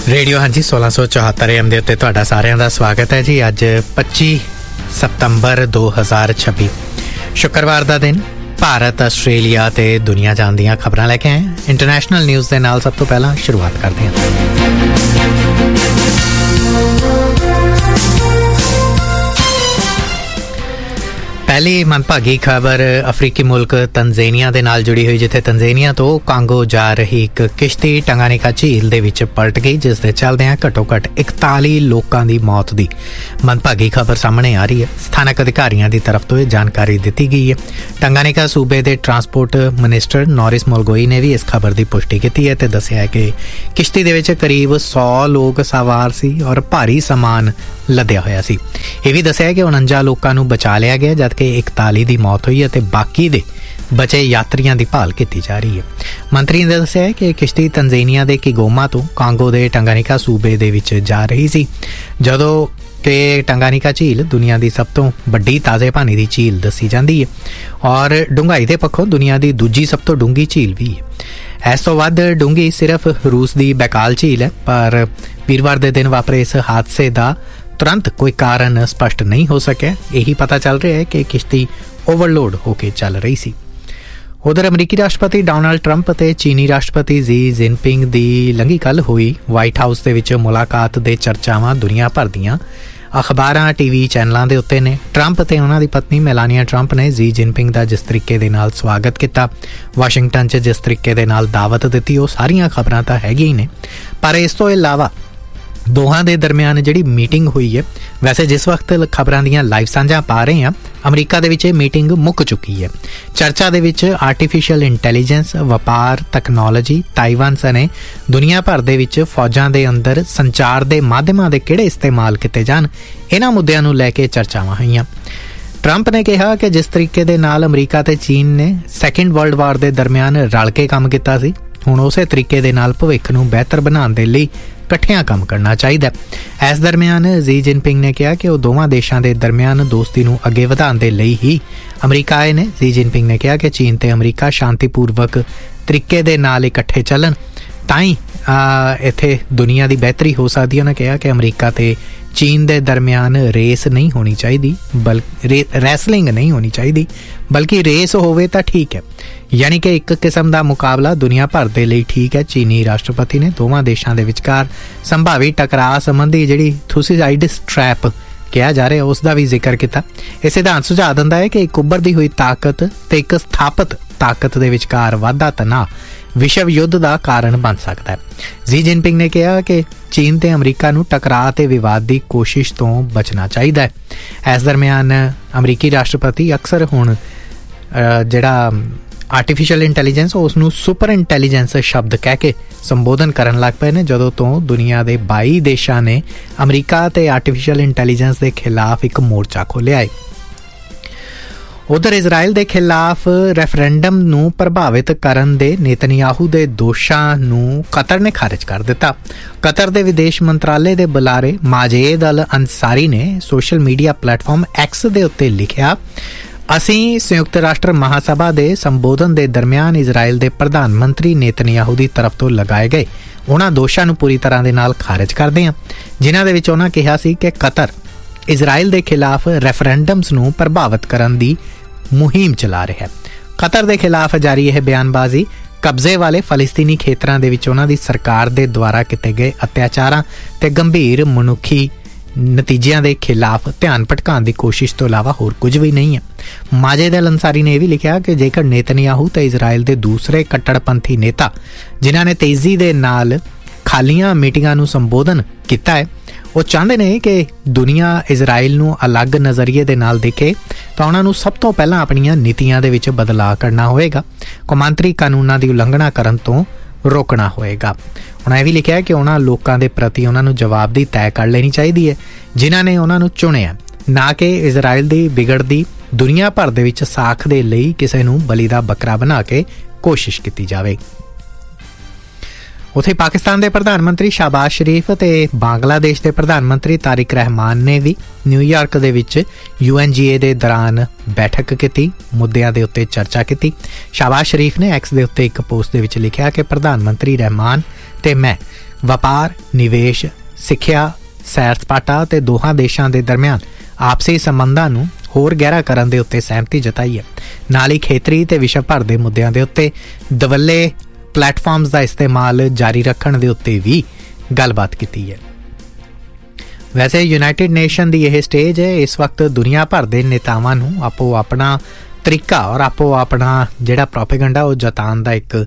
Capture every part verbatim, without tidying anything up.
Radio हाँ जी सोलह सौ चौहत्तर एम के उत्ते तुहाडा सारिਆਂ ਦਾ स्वागत है जी। अज पच्ची सितंबर दो हज़ार छब्बी शुक्रवार का दिन भारत आस्ट्रेलिया ते दुनिया जान दीआं खबरां लैके आए। इंटरनेशनल न्यूज़ के नाल सब तो पहला शुरुआत करते हैं। पहली मनभागी खबर अफ्रीकी मुल्क तंजानिया दे नाल जुड़ी हुई, जिथे तंजानिया तो कांगो जा रही एक किश्ती टंगानिका झील दे विच पलट गई, जिस दे चलदिआं घट्टो घट्ट इकताली लोकां दी मौत दी मनभागी खबर सामने आ रही है। स्थानक अधिकारियों की तरफ तो यह जानकारी दी गई है। टंगानिका सूबे के ट्रांसपोर्ट मिनिस्टर नॉरिस मोलगोई ने भी इस खबर की पुष्टि की है तो दस्सिया है कि किश्ती दे विच करीब सौ लोग सवार सी और भारी समान लदया होया सी। यह भी दस्सिया कि उनंजा लोगों को बचा लिया गया, जबकि इकताली की मौत हुई है ते बाकी दे बचे यात्रियों की भाल की जा रही है। मंत्री ने दस्सिया कि किश्ती तंजानिया के किगोमा तो कांगो के टंगानिका सूबे दे विच जा रही सी, जदों कि टंगानिका झील दुनिया की सब तो वड्डी ताज़े पानी की झील दसी जाती है और डूंघाई के पक्षों दुनिया की दूजी सब तो डूंघी झील भी है। इस तो वध डूंघी सिर्फ रूस की बैकाल झील है, पर वीरवार के दिन वापरे इस हादसे का तुरंत कोई कारण स्पष्ट नहीं हो सकिया। यही पता चल रहा है कि किश्ती ओवरलोड होकर चल रही सी। उधर अमरीकी राष्ट्रपति डोनाल्ड ट्रंप ते चीनी राष्ट्रपति जी जिनपिंग दी लंघी कल हुई वाइट हाउस दे विच मुलाकात दे चर्चावां दुनिया भर दीआं अखबारां टीवी चैनलों के उत्ते ने। ट्रंप ते उन्हां दी पत्नी मेलानिया ट्रंप ने जी जिनपिंग का जिस तरीके दे नाल स्वागत किया, वाशिंगटन च जिस तरीके दे नाल दावत दी, वो सारियां खबरां तां हैगियां ही ने। पर इस तो इलावा दोहां दे दरमियान जिहड़ी मीटिंग हुई है, वैसे जिस वक्त खबरां दियां लाइव साझा पा रहे हैं, अमरीका दे विच मीटिंग मुक चुकी है। चर्चा दे विच आर्टिफिशियल इंटैलीजेंस, वपार, तकनोलॉजी, ताइवान सने दुनिया भर दे विच फौजां दे अंदर संचार दे माध्यमां दे किहड़े इस्तेमाल किते जाण, इन्हां मुद्दिआं नूं लैके चर्चावां होईआं। ट्रंप ने कहा कि जिस तरीके दे नाल अमरीका ते चीन ने सैकेंड वर्ल्ड वार दे दरमियान रल के काम कीता सी, हुण उसे तरीके दे नाल भविख नूं बेहतर बनाउण दे लई इकट्ठियां काम करना चाहिए। इस दरमियान जी जिनपिंग ने कहा कि वह दोवां देशों के दरमियान दोस्ती नूं अगे वधाउण दे लई ही अमरीका आए ने। जी जिनपिंग ने कहा कि चीन ते अमरीका शांतिपूर्वक तरीके दे नाल इकट्ठे चलन तां ही इत्थे दुनिया की बेहतरी हो सकती है। उन्होंने कहा कि अमरीका ते चीन दे दरमियान रेस नहीं होनी चाहिए, बल रे, रैसलिंग नहीं होनी चाहिए, बल्कि रेस होवे तां ठीक है, यानी कि एक किस्म का मुकाबला दुनिया भर दे लई ठीक है। चीनी राष्ट्रपति ने दोवां देशों के विचकार संभावी टकराअ संबंधी जिहड़ी थुसीडाइड्स ट्रैप कहा जा रहा है उसका भी जिक्र किया। यह सिद्धांत सुझाव दिंदा है कि एक उभरदी हुई ताकत ते एक स्थापित ताकत के विचकार वाधा तनाव विश्व युद्ध का कारण बन सकता है। जी जिनपिंग ने कहा कि चीन ते अमरीका नूं टकराअ ते विवाद की कोशिश तो बचना चाहिए है। इस दरमियान अमरीकी राष्ट्रपति अक्सर हुण जिहड़ा आर्टिफिशियल इंटैलीजेंस उसनूं सुपर इंटैलीजेंस शब्द कह के संबोधन करन लग पे ने, जदों तो दुनिया के बाई देशों ने अमरीका ते आर्टिफिशियल इंटैलीजेंस के खिलाफ एक मोर्चा खोलिया है। उधर इजराइल के खिलाफ रेफरेंडम नूं प्रभावित करन दे नेतन्याहू दे दोषां नूं कतर ने खारिज कर दिता। कतर दे विदेश मंत्रालय के बुलारे माजेद अल अंसारी ने सोशल मीडिया प्लेटफॉर्म एक्स दे उत्ते लिखिया, असीं संयुक्त राष्ट्र महासभा के संबोधन के दरमियान इजराइल के प्रधानमंत्री नेतन्याहू की तरफ तो लगाए गए उन्हां दोषां नूं पूरी तरह दे नाल खारिज करदे हां, जिन्हां दे विच उन्हां कहा सी कि कतर इजराइल के खिलाफ रेफरेंडम्स नूं प्रभावित करन दी मुहिम चला रहा है। कतर के खिलाफ जारी यह बयानबाजी कब्जे वाले फलस्तीनी खेतरां दे विच उन्हां दी सरकार दे द्वारा किए गए अत्याचारां ते गंभीर मनुखी नतीजियां दे खिलाफ ध्यान भटकाउण दी कोशिश तो इलावा होर कुछ भी नहीं है। माजेद अल अंसारी ने यह भी लिखा कि जेकर नेतन्याहू ते इजराइल के दूसरे कट्टड़पंथी नेता जिन्हां ने तेजी दे नाल खालियां मीटिंगां नूं संबोधन किया है, वो चाहते हैं कि दुनिया इजराइल नूं अलग नज़रिए दे नाल देखे, तो उन्हां नूं सब तो पहलां अपणियां नीतियां दे विच बदलाव करना होएगा, कौमांतरी कानूनां दी उलंघना करन तो रोकना होएगा। उन्होंने भी लिखा कि उन्हां लोकां दे प्रति उन्हां नूं जवाबदेही तय कर लेनी चाहिए है जिन्हां ने उन्हां नूं चुनिया, ना कि इजराइल दी बिगड़दी दुनिया भर दे विच साख दे लई किसे नूं बली दा बकरा बना के कोशिश की जावे। उत्थे पाकिस्तान के प्रधानमंत्री शहबाज शरीफ ते बांग्लादेश के प्रधानमंत्री तारिक रहमान ने भी New York they which you N G ए दे दौरान बैठक की, मुद्दों के उत्ते चर्चा की। शहबाज शरीफ ने एक्स दे उत्ते एक पोस्ट दे विच लिखा कि प्रधानमंत्री रहमान ते मैं ਵਪਾਰ, ਨਿਵੇਸ਼, ਸਿੱਖਿਆ, ਸੈਰ ਸਪਾਟਾ ਤੇ ਦੋਹਾਂ ਦੇਸ਼ਾਂ ਦੇ ਦਰਮਿਆਨ ਆਪਸੀ ਸੰਬੰਧਾਂ ਨੂੰ ਹੋਰ ਗਹਿਰਾ ਕਰਨ ਦੇ ਉੱਤੇ ਸਹਿਮਤੀ ਜਤਾਈ ਹੈ। ਨਾਲ ਹੀ ਖੇਤਰੀ ਤੇ ਵਿਸ਼ਵ ਭਰ ਦੇ ਮੁੱਦਿਆਂ ਦੇ ਉੱਤੇ ਦਵੱਲੇ ਪਲੇਟਫਾਰਮਸ ਦਾ ਇਸਤੇਮਾਲ ਜਾਰੀ ਰੱਖਣ ਦੇ ਉੱਤੇ ਵੀ ਗੱਲਬਾਤ ਕੀਤੀ ਹੈ। ਵੈਸੇ ਯੂਨਾਈਟਿਡ ਨੇਸ਼ਨ ਦੀ ਇਹ ਸਟੇਜ ਹੈ, ਇਸ ਵਕਤ ਦੁਨੀਆ ਭਰ ਦੇ ਨੇਤਾਵਾਂ ਨੂੰ ਆਪੋ ਆਪਣਾ ਤਰੀਕਾ ਔਰ ਆਪੋ ਆਪਣਾ ਜਿਹੜਾ ਪ੍ਰੋਪੇਗੈਂਡਾ ਉਹ ਜਤਾਉਣ ਦਾ ਇੱਕ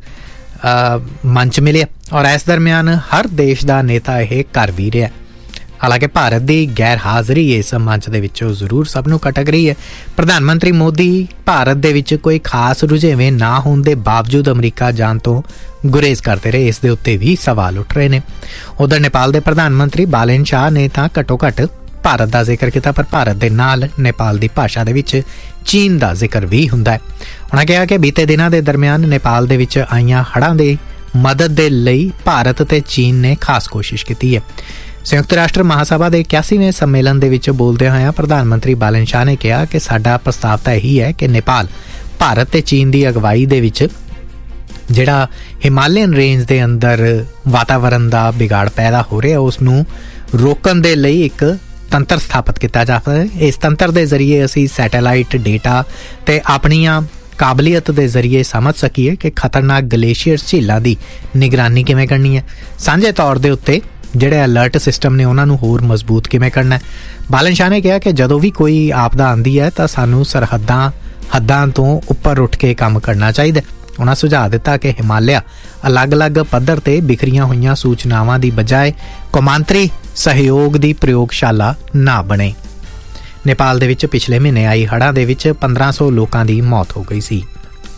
ਮੰਚ ਮਿਲਿਆ ਔਰ ਇਸ ਦਰਮਿਆਨ ਹਰ ਦੇਸ਼ ਦਾ ਨੇਤਾ ਇਹ ਕਰ ਵੀ ਰਿਹਾ। ਹਾਲਾਂਕਿ ਭਾਰਤ ਦੀ ਗੈਰ ਹਾਜ਼ਰੀ ਇਸ ਮੰਚ ਦੇ ਵਿੱਚੋਂ ਜ਼ਰੂਰ ਸਭ ਨੂੰ ਖਟਕ ਰਹੀ ਹੈ। ਪ੍ਰਧਾਨ ਮੰਤਰੀ ਮੋਦੀ ਭਾਰਤ ਦੇ ਵਿੱਚ ਕੋਈ ਖਾਸ ਰੁਝੇਵੇਂ ਨਾ ਹੋਣ ਦੇ ਬਾਵਜੂਦ ਅਮਰੀਕਾ ਜਾਣ ਤੋਂ ਗੁਰੇਜ਼ ਕਰਦੇ ਰਹੇ, ਇਸ ਦੇ ਉੱਤੇ ਵੀ ਸਵਾਲ ਉੱਠ ਰਹੇ ਨੇ। ਉਧਰ ਨੇਪਾਲ ਦੇ ਪ੍ਰਧਾਨ ਮੰਤਰੀ ਬਾਲੇਨ ਸ਼ਾਹ ਨੇ ਤਾਂ ਘੱਟੋ ਘੱਟ ਭਾਰਤ ਦਾ ਜ਼ਿਕਰ ਕੀਤਾ, ਪਰ ਭਾਰਤ ਦੇ ਨਾਲ ਨੇਪਾਲ ਦੀ ਭਾਸ਼ਾ ਦੇ ਵਿੱਚ ਚੀਨ ਦਾ ਜ਼ਿਕਰ ਵੀ ਹੁੰਦਾ ਹੈ। ਉਹਨਾਂ ਕਿਹਾ ਕਿ ਬੀਤੇ ਦਿਨਾਂ ਦੇ ਦਰਮਿਆਨ ਨੇਪਾਲ ਦੇ ਵਿੱਚ ਆਈਆਂ ਹੜ੍ਹਾਂ ਦੀ ਮਦਦ ਦੇ ਲਈ ਭਾਰਤ ਤੇ ਚੀਨ ਨੇ ਖਾਸ ਕੋਸ਼ਿਸ਼ ਕੀਤੀ ਹੈ। ਸੰਯੁਕਤ ਰਾਸ਼ਟਰ ਮਹਾਸਭਾ ਦੇ ਇਕਿਆਸੀਵੇਂ ਸੰਮੇਲਨ ਦੇ ਵਿੱਚ ਬੋਲਦਿਆਂ ਹੋਇਆਂ ਪ੍ਰਧਾਨ ਮੰਤਰੀ ਬਾਲਨ ਸ਼ਾਹ ਨੇ ਕਿਹਾ ਕਿ ਸਾਡਾ ਪ੍ਰਸਤਾਵ ਤਾਂ ਇਹੀ ਹੈ ਕਿ ਨੇਪਾਲ ਭਾਰਤ ਤੇ ਚੀਨ ਦੀ ਅਗਵਾਈ ਦੇ ਵਿੱਚ ਜਿਹੜਾ ਹਿਮਾਲਿਅਨ ਰੇਂਜ ਦੇ ਅੰਦਰ ਵਾਤਾਵਰਨ ਦਾ ਵਿਗਾੜ ਪੈਦਾ ਹੋ ਰਿਹਾ ਉਸ ਨੂੰ ਰੋਕਣ ਦੇ ਲਈ ਇੱਕ ਤੰਤਰ ਸਥਾਪਿਤ ਕੀਤਾ ਜਾਵੇ। ਇਸ ਤੰਤਰ ਦੇ ਜ਼ਰੀਏ ਅਸੀਂ ਸੈਟੇਲਾਈਟ ਡੇਟਾ ਤੇ ਆਪਣੀਆਂ ਕਾਬਲੀਅਤ ਦੇ ਜ਼ਰੀਏ ਸਮਝ ਸਕੀਏ ਕਿ ਖਤਰਨਾਕ ਗਲੇਸ਼ੀਅਰ ਝੀਲਾਂ ਦੀ ਨਿਗਰਾਨੀ ਕਿਵੇਂ ਕਰਨੀ ਹੈ। ਸਾਂਝੇ ਤੌਰ ਦੇ ਉੱਤੇ ਜਿਹੜੇ ਅਲਰਟ ਸਿਸਟਮ ਨੇ ਉਹਨਾਂ ਨੂੰ ਹੋਰ ਮਜ਼ਬੂਤ ਕਿਵੇਂ ਕਰਨਾ ਹੈ। ਬਾਲਨ ਸ਼ਾਹ ਨੇ ਕਿਹਾ ਕਿ ਜਦੋਂ ਵੀ ਕੋਈ ਆਪਦਾ ਆਉਂਦੀ ਹੈ ਤਾਂ ਸਾਨੂੰ ਸਰਹੱਦਾਂ ਹੱਦਾਂ ਤੋਂ ਉੱਪਰ ਉੱਠ ਕੇ ਕੰਮ ਕਰਨਾ ਚਾਹੀਦਾ। ਉਹਨਾਂ ਸੁਝਾਅ ਦਿੱਤਾ ਕਿ ਹਿਮਾਲਿਆ ਅਲੱਗ-ਅਲੱਗ ਪੱਧਰ ਤੇ ਬਿਖਰੀਆਂ ਹੋਈਆਂ ਸੂਚਨਾਵਾਂ ਦੀ ਬਜਾਏ ਕੌਮਾਂਤਰੀ ਸਹਿਯੋਗ ਦੀ ਪ੍ਰਯੋਗਸ਼ਾਲਾ ਨਾ ਬਣੇ। ਨੇਪਾਲ ਦੇ ਵਿੱਚ ਪਿਛਲੇ ਮਹੀਨੇ ਆਈ ਹੜ੍ਹਾਂ ਦੇ ਵਿੱਚ ਪੰਦਰਾਂ ਸੌ ਲੋਕਾਂ ਦੀ ਮੌਤ ਹੋ ਗਈ ਸੀ।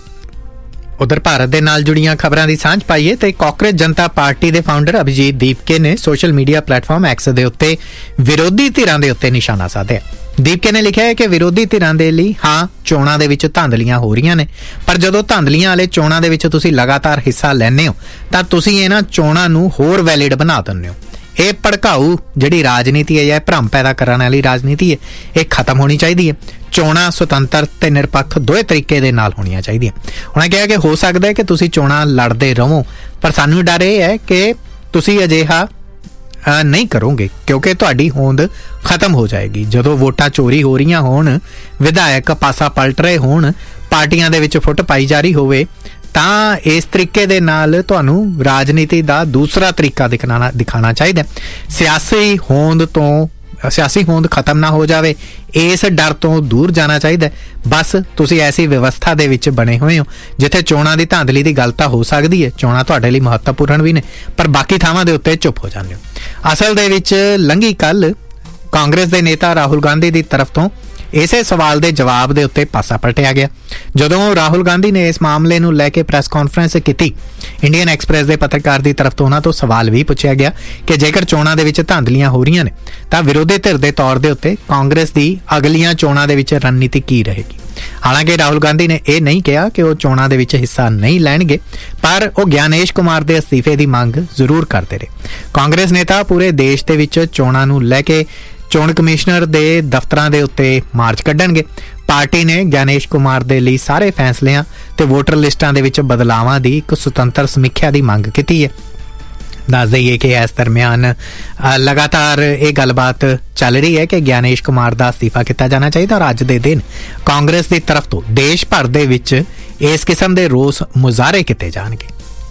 ਉਧਰ ਭਾਰਤ ਦੇ ਨਾਲ ਜੁੜੀਆਂ ਖਬਰਾਂ ਦੀ ਸਾਂਝ ਪਾਈਏ ਤੇ ਕਾਂਗਰਸ ਜਨਤਾ ਪਾਰਟੀ ਦੇ ਫਾਊਂਡਰ ਅਭਿਜੀਤ ਦੀਪਕੇ ਨੇ ਸੋਸ਼ਲ ਮੀਡੀਆ ਪਲੇਟਫਾਰਮ ਐਕਸ ਦੇ ਉੱਤੇ ਵਿਰੋਧੀ ਧਿਰਾਂ ਦੇ ਉੱਤੇ ਨਿਸ਼ਾਨਾ ਸਾਧਿਆ। ਦੀਪਕੇ ਨੇ ਲਿਖਿਆ ਹੈ ਕਿ ਵਿਰੋਧੀ ਧਿਰਾਂ ਦੇ ਲਈ ਹਾਂ ਚੋਣਾਂ ਦੇ ਵਿੱਚ ਧਾਂਦਲੀਆਂ ਹੋ ਰਹੀਆਂ ਨੇ, ਪਰ ਜਦੋਂ ਧਾਂਦਲੀਆਂ ਵਾਲੇ ਚੋਣਾਂ ਦੇ ਵਿੱਚ ਤੁਸੀਂ ਲਗਾਤਾਰ ਹਿੱਸਾ ਲੈਂਦੇ ਹੋ ਤਾਂ ਤੁਸੀਂ ਇਹਨਾਂ ਚੋਣਾਂ ਨੂੰ ਹੋਰ ਵੈਲਿਡ ਬਣਾ ਦਿੰਦੇ ਹੋ। ਇਹ ਭੜਕਾਊ ਜਿਹੜੀ ਰਾਜਨੀਤੀ ਹੈ ਜਾਂ ਭਰਮ ਪੈਦਾ ਕਰਨ ਵਾਲੀ ਰਾਜਨੀਤੀ ਹੈ ਇਹ ਖਤਮ ਹੋਣੀ ਚਾਹੀਦੀ ਹੈ। ਚੋਣਾਂ ਸੁਤੰਤਰ ਤੇ ਨਿਰਪੱਖ ਦੋਵੇਂ ਤਰੀਕੇ ਦੇ ਨਾਲ ਹੋਣੀਆਂ ਚਾਹੀਦੀਆਂ। ਉਹਨਾਂ ਕਿਹਾ ਕਿ ਹੋ ਸਕਦਾ ਹੈ ਕਿ ਤੁਸੀਂ ਚੋਣਾਂ ਲੜਦੇ ਰਹੋ, ਪਰ ਸਾਨੂੰ ਡਰ ਇਹ ਹੈ ਕਿ ਤੁਸੀਂ ਅਜਿਹਾ ਨਹੀਂ ਕਰੋਗੇ ਕਿਉਂਕਿ ਤੁਹਾਡੀ ਹੋਂਦ ਖਤਮ ਹੋ ਜਾਏਗੀ। ਜਦੋਂ ਵੋਟਾਂ ਚੋਰੀ ਹੋ ਰਹੀਆਂ ਹੋਣ, ਵਿਧਾਇਕ ਪਾਸਾ ਪਲਟ ਰਹੇ ਹੋਣ, ਪਾਰਟੀਆਂ ਦੇ ਵਿੱਚ ਫੁੱਟ ਪਾਈ ਜਾ ਰਹੀ ਹੋਵੇ ਤਾਂ ਇਸ ਤਰੀਕੇ ਦੇ ਨਾਲ ਤੁਹਾਨੂੰ ਰਾਜਨੀਤੀ ਦਾ ਦੂਸਰਾ ਤਰੀਕਾ ਦਿਖਾਣਾ ਦਿਖਾਣਾ ਚਾਹੀਦਾ। ਸਿਆਸੀ ਹੋਂਦ ਤੋਂ ਸਿਆਸੀ ਹੋਂਦ ਖਤਮ ਨਾ ਹੋ ਜਾਵੇ, ਇਸ ਡਰ ਤੋਂ ਦੂਰ ਜਾਣਾ ਚਾਹੀਦਾ। ਬਸ ਤੁਸੀਂ ਐਸੀ ਵਿਵਸਥਾ ਦੇ ਵਿੱਚ ਬਣੇ ਹੋਏ ਹੋ ਜਿੱਥੇ ਚੋਣਾਂ ਦੀ ਧਾਂਦਲੀ ਦੀ ਗੱਲ ਤਾਂ ਹੋ ਸਕਦੀ ਹੈ, ਚੋਣਾਂ ਤੁਹਾਡੇ ਲਈ ਮਹੱਤਵਪੂਰਨ ਵੀ ਨੇ, ਪਰ ਬਾਕੀ ਥਾਵਾਂ ਦੇ ਉੱਤੇ ਚੁੱਪ ਹੋ ਜਾਂਦੇ ਹੋ। ਅਸਲ ਦੇ ਵਿੱਚ ਲੰਘੀ ਕੱਲ ਕਾਂਗਰਸ ਦੇ ਨੇਤਾ ਰਾਹੁਲ ਗਾਂਧੀ ਦੀ ਤਰਫ ਤੋਂ ਇਸੇ ਸਵਾਲ ਦੇ ਜਵਾਬ ਦੇ ਉੱਤੇ ਪਾਸਾ ਪਲਟਿਆ ਗਿਆ। ਜਦੋਂ ਰਾਹੁਲ ਗਾਂਧੀ ਨੇ ਇਸ ਮਾਮਲੇ ਨੂੰ ਲੈ ਕੇ ਪ੍ਰੈਸ ਕਾਨਫਰੰਸ ਕੀਤੀ, ਇੰਡੀਅਨ ਐਕਸਪ੍ਰੈਸ ਦੇ ਪੱਤਰਕਾਰ ਦੀ ਤਰਫ ਤੋਂ ਉਹਨਾਂ ਤੋਂ ਸਵਾਲ ਵੀ ਪੁੱਛਿਆ ਗਿਆ ਕਿ ਜੇਕਰ ਚੋਣਾਂ ਦੇ ਵਿੱਚ ਧਾਂਦਲੀਆਂ ਹੋ ਰਹੀਆਂ ਨੇ ਤਾਂ ਵਿਰੋਧੀ ਧਿਰ ਦੇ ਤੌਰ ਦੇ ਉੱਤੇ ਕਾਂਗਰਸ ਦੀ ਅਗਲੀਆਂ ਚੋਣਾਂ ਦੇ ਵਿੱਚ ਰਣਨੀਤੀ ਕੀ ਰਹੇਗੀ। ਹਾਲਾਂਕਿ ਰਾਹੁਲ ਗਾਂਧੀ ਨੇ ਇਹ ਨਹੀਂ ਕਿਹਾ ਕਿ ਉਹ ਚੋਣਾਂ ਦੇ ਵਿੱਚ ਹਿੱਸਾ ਨਹੀਂ ਲੈਣਗੇ, ਪਰ ਉਹ ਗਿਆਨੇਸ਼ ਕੁਮਾਰ ਦੇ ਅਸਤੀਫੇ ਦੀ ਮੰਗ ਜ਼ਰੂਰ ਕਰਦੇ ਰਹੇ। ਕਾਂਗਰਸ ਨੇਤਾ ਪੂਰੇ ਦੇਸ਼ ਦੇ ਵਿੱਚ ਚੋਣਾਂ ਨੂੰ ਲੈ ਕੇ ਚੋਣ ਕਮਿਸ਼ਨਰ ਦੇ ਦਫ਼ਤਰਾਂ ਦੇ ਉੱਤੇ ਮਾਰਚ ਕੱਢਣਗੇ। ਪਾਰਟੀ ਨੇ ਗਿਆਨੇਸ਼ ਕੁਮਾਰ ਦੇ ਲਈ ਸਾਰੇ ਫੈਸਲਿਆਂ ਤੇ ਵੋਟਰ ਲਿਸਟਾਂ ਦੇ ਵਿੱਚ ਬਦਲਾਵਾਂ ਦੀ ਇੱਕ ਸੁਤੰਤਰ ਸਮੀਖਿਆ ਦੀ ਮੰਗ ਕੀਤੀ ਹੈ। ਦੱਸ ਦਈਏ ਕਿ ਇਸ ਦਰਮਿਆਨ ਲਗਾਤਾਰ ਇਹ ਗੱਲਬਾਤ ਚੱਲ ਰਹੀ ਹੈ ਕਿ ਗਿਆਨੇਸ਼ ਕੁਮਾਰ ਦਾ ਅਸਤੀਫਾ ਕੀਤਾ ਜਾਣਾ ਚਾਹੀਦਾ ਔਰ ਅੱਜ ਦੇ ਦਿਨ ਕਾਂਗਰਸ ਦੀ ਤਰਫ ਤੋਂ ਦੇਸ਼ ਭਰ ਦੇ ਵਿੱਚ ਇਸ ਕਿਸਮ ਦੇ ਰੋਸ ਮੁਜ਼ਾਹਰੇ ਕੀਤੇ ਜਾਣਗੇ।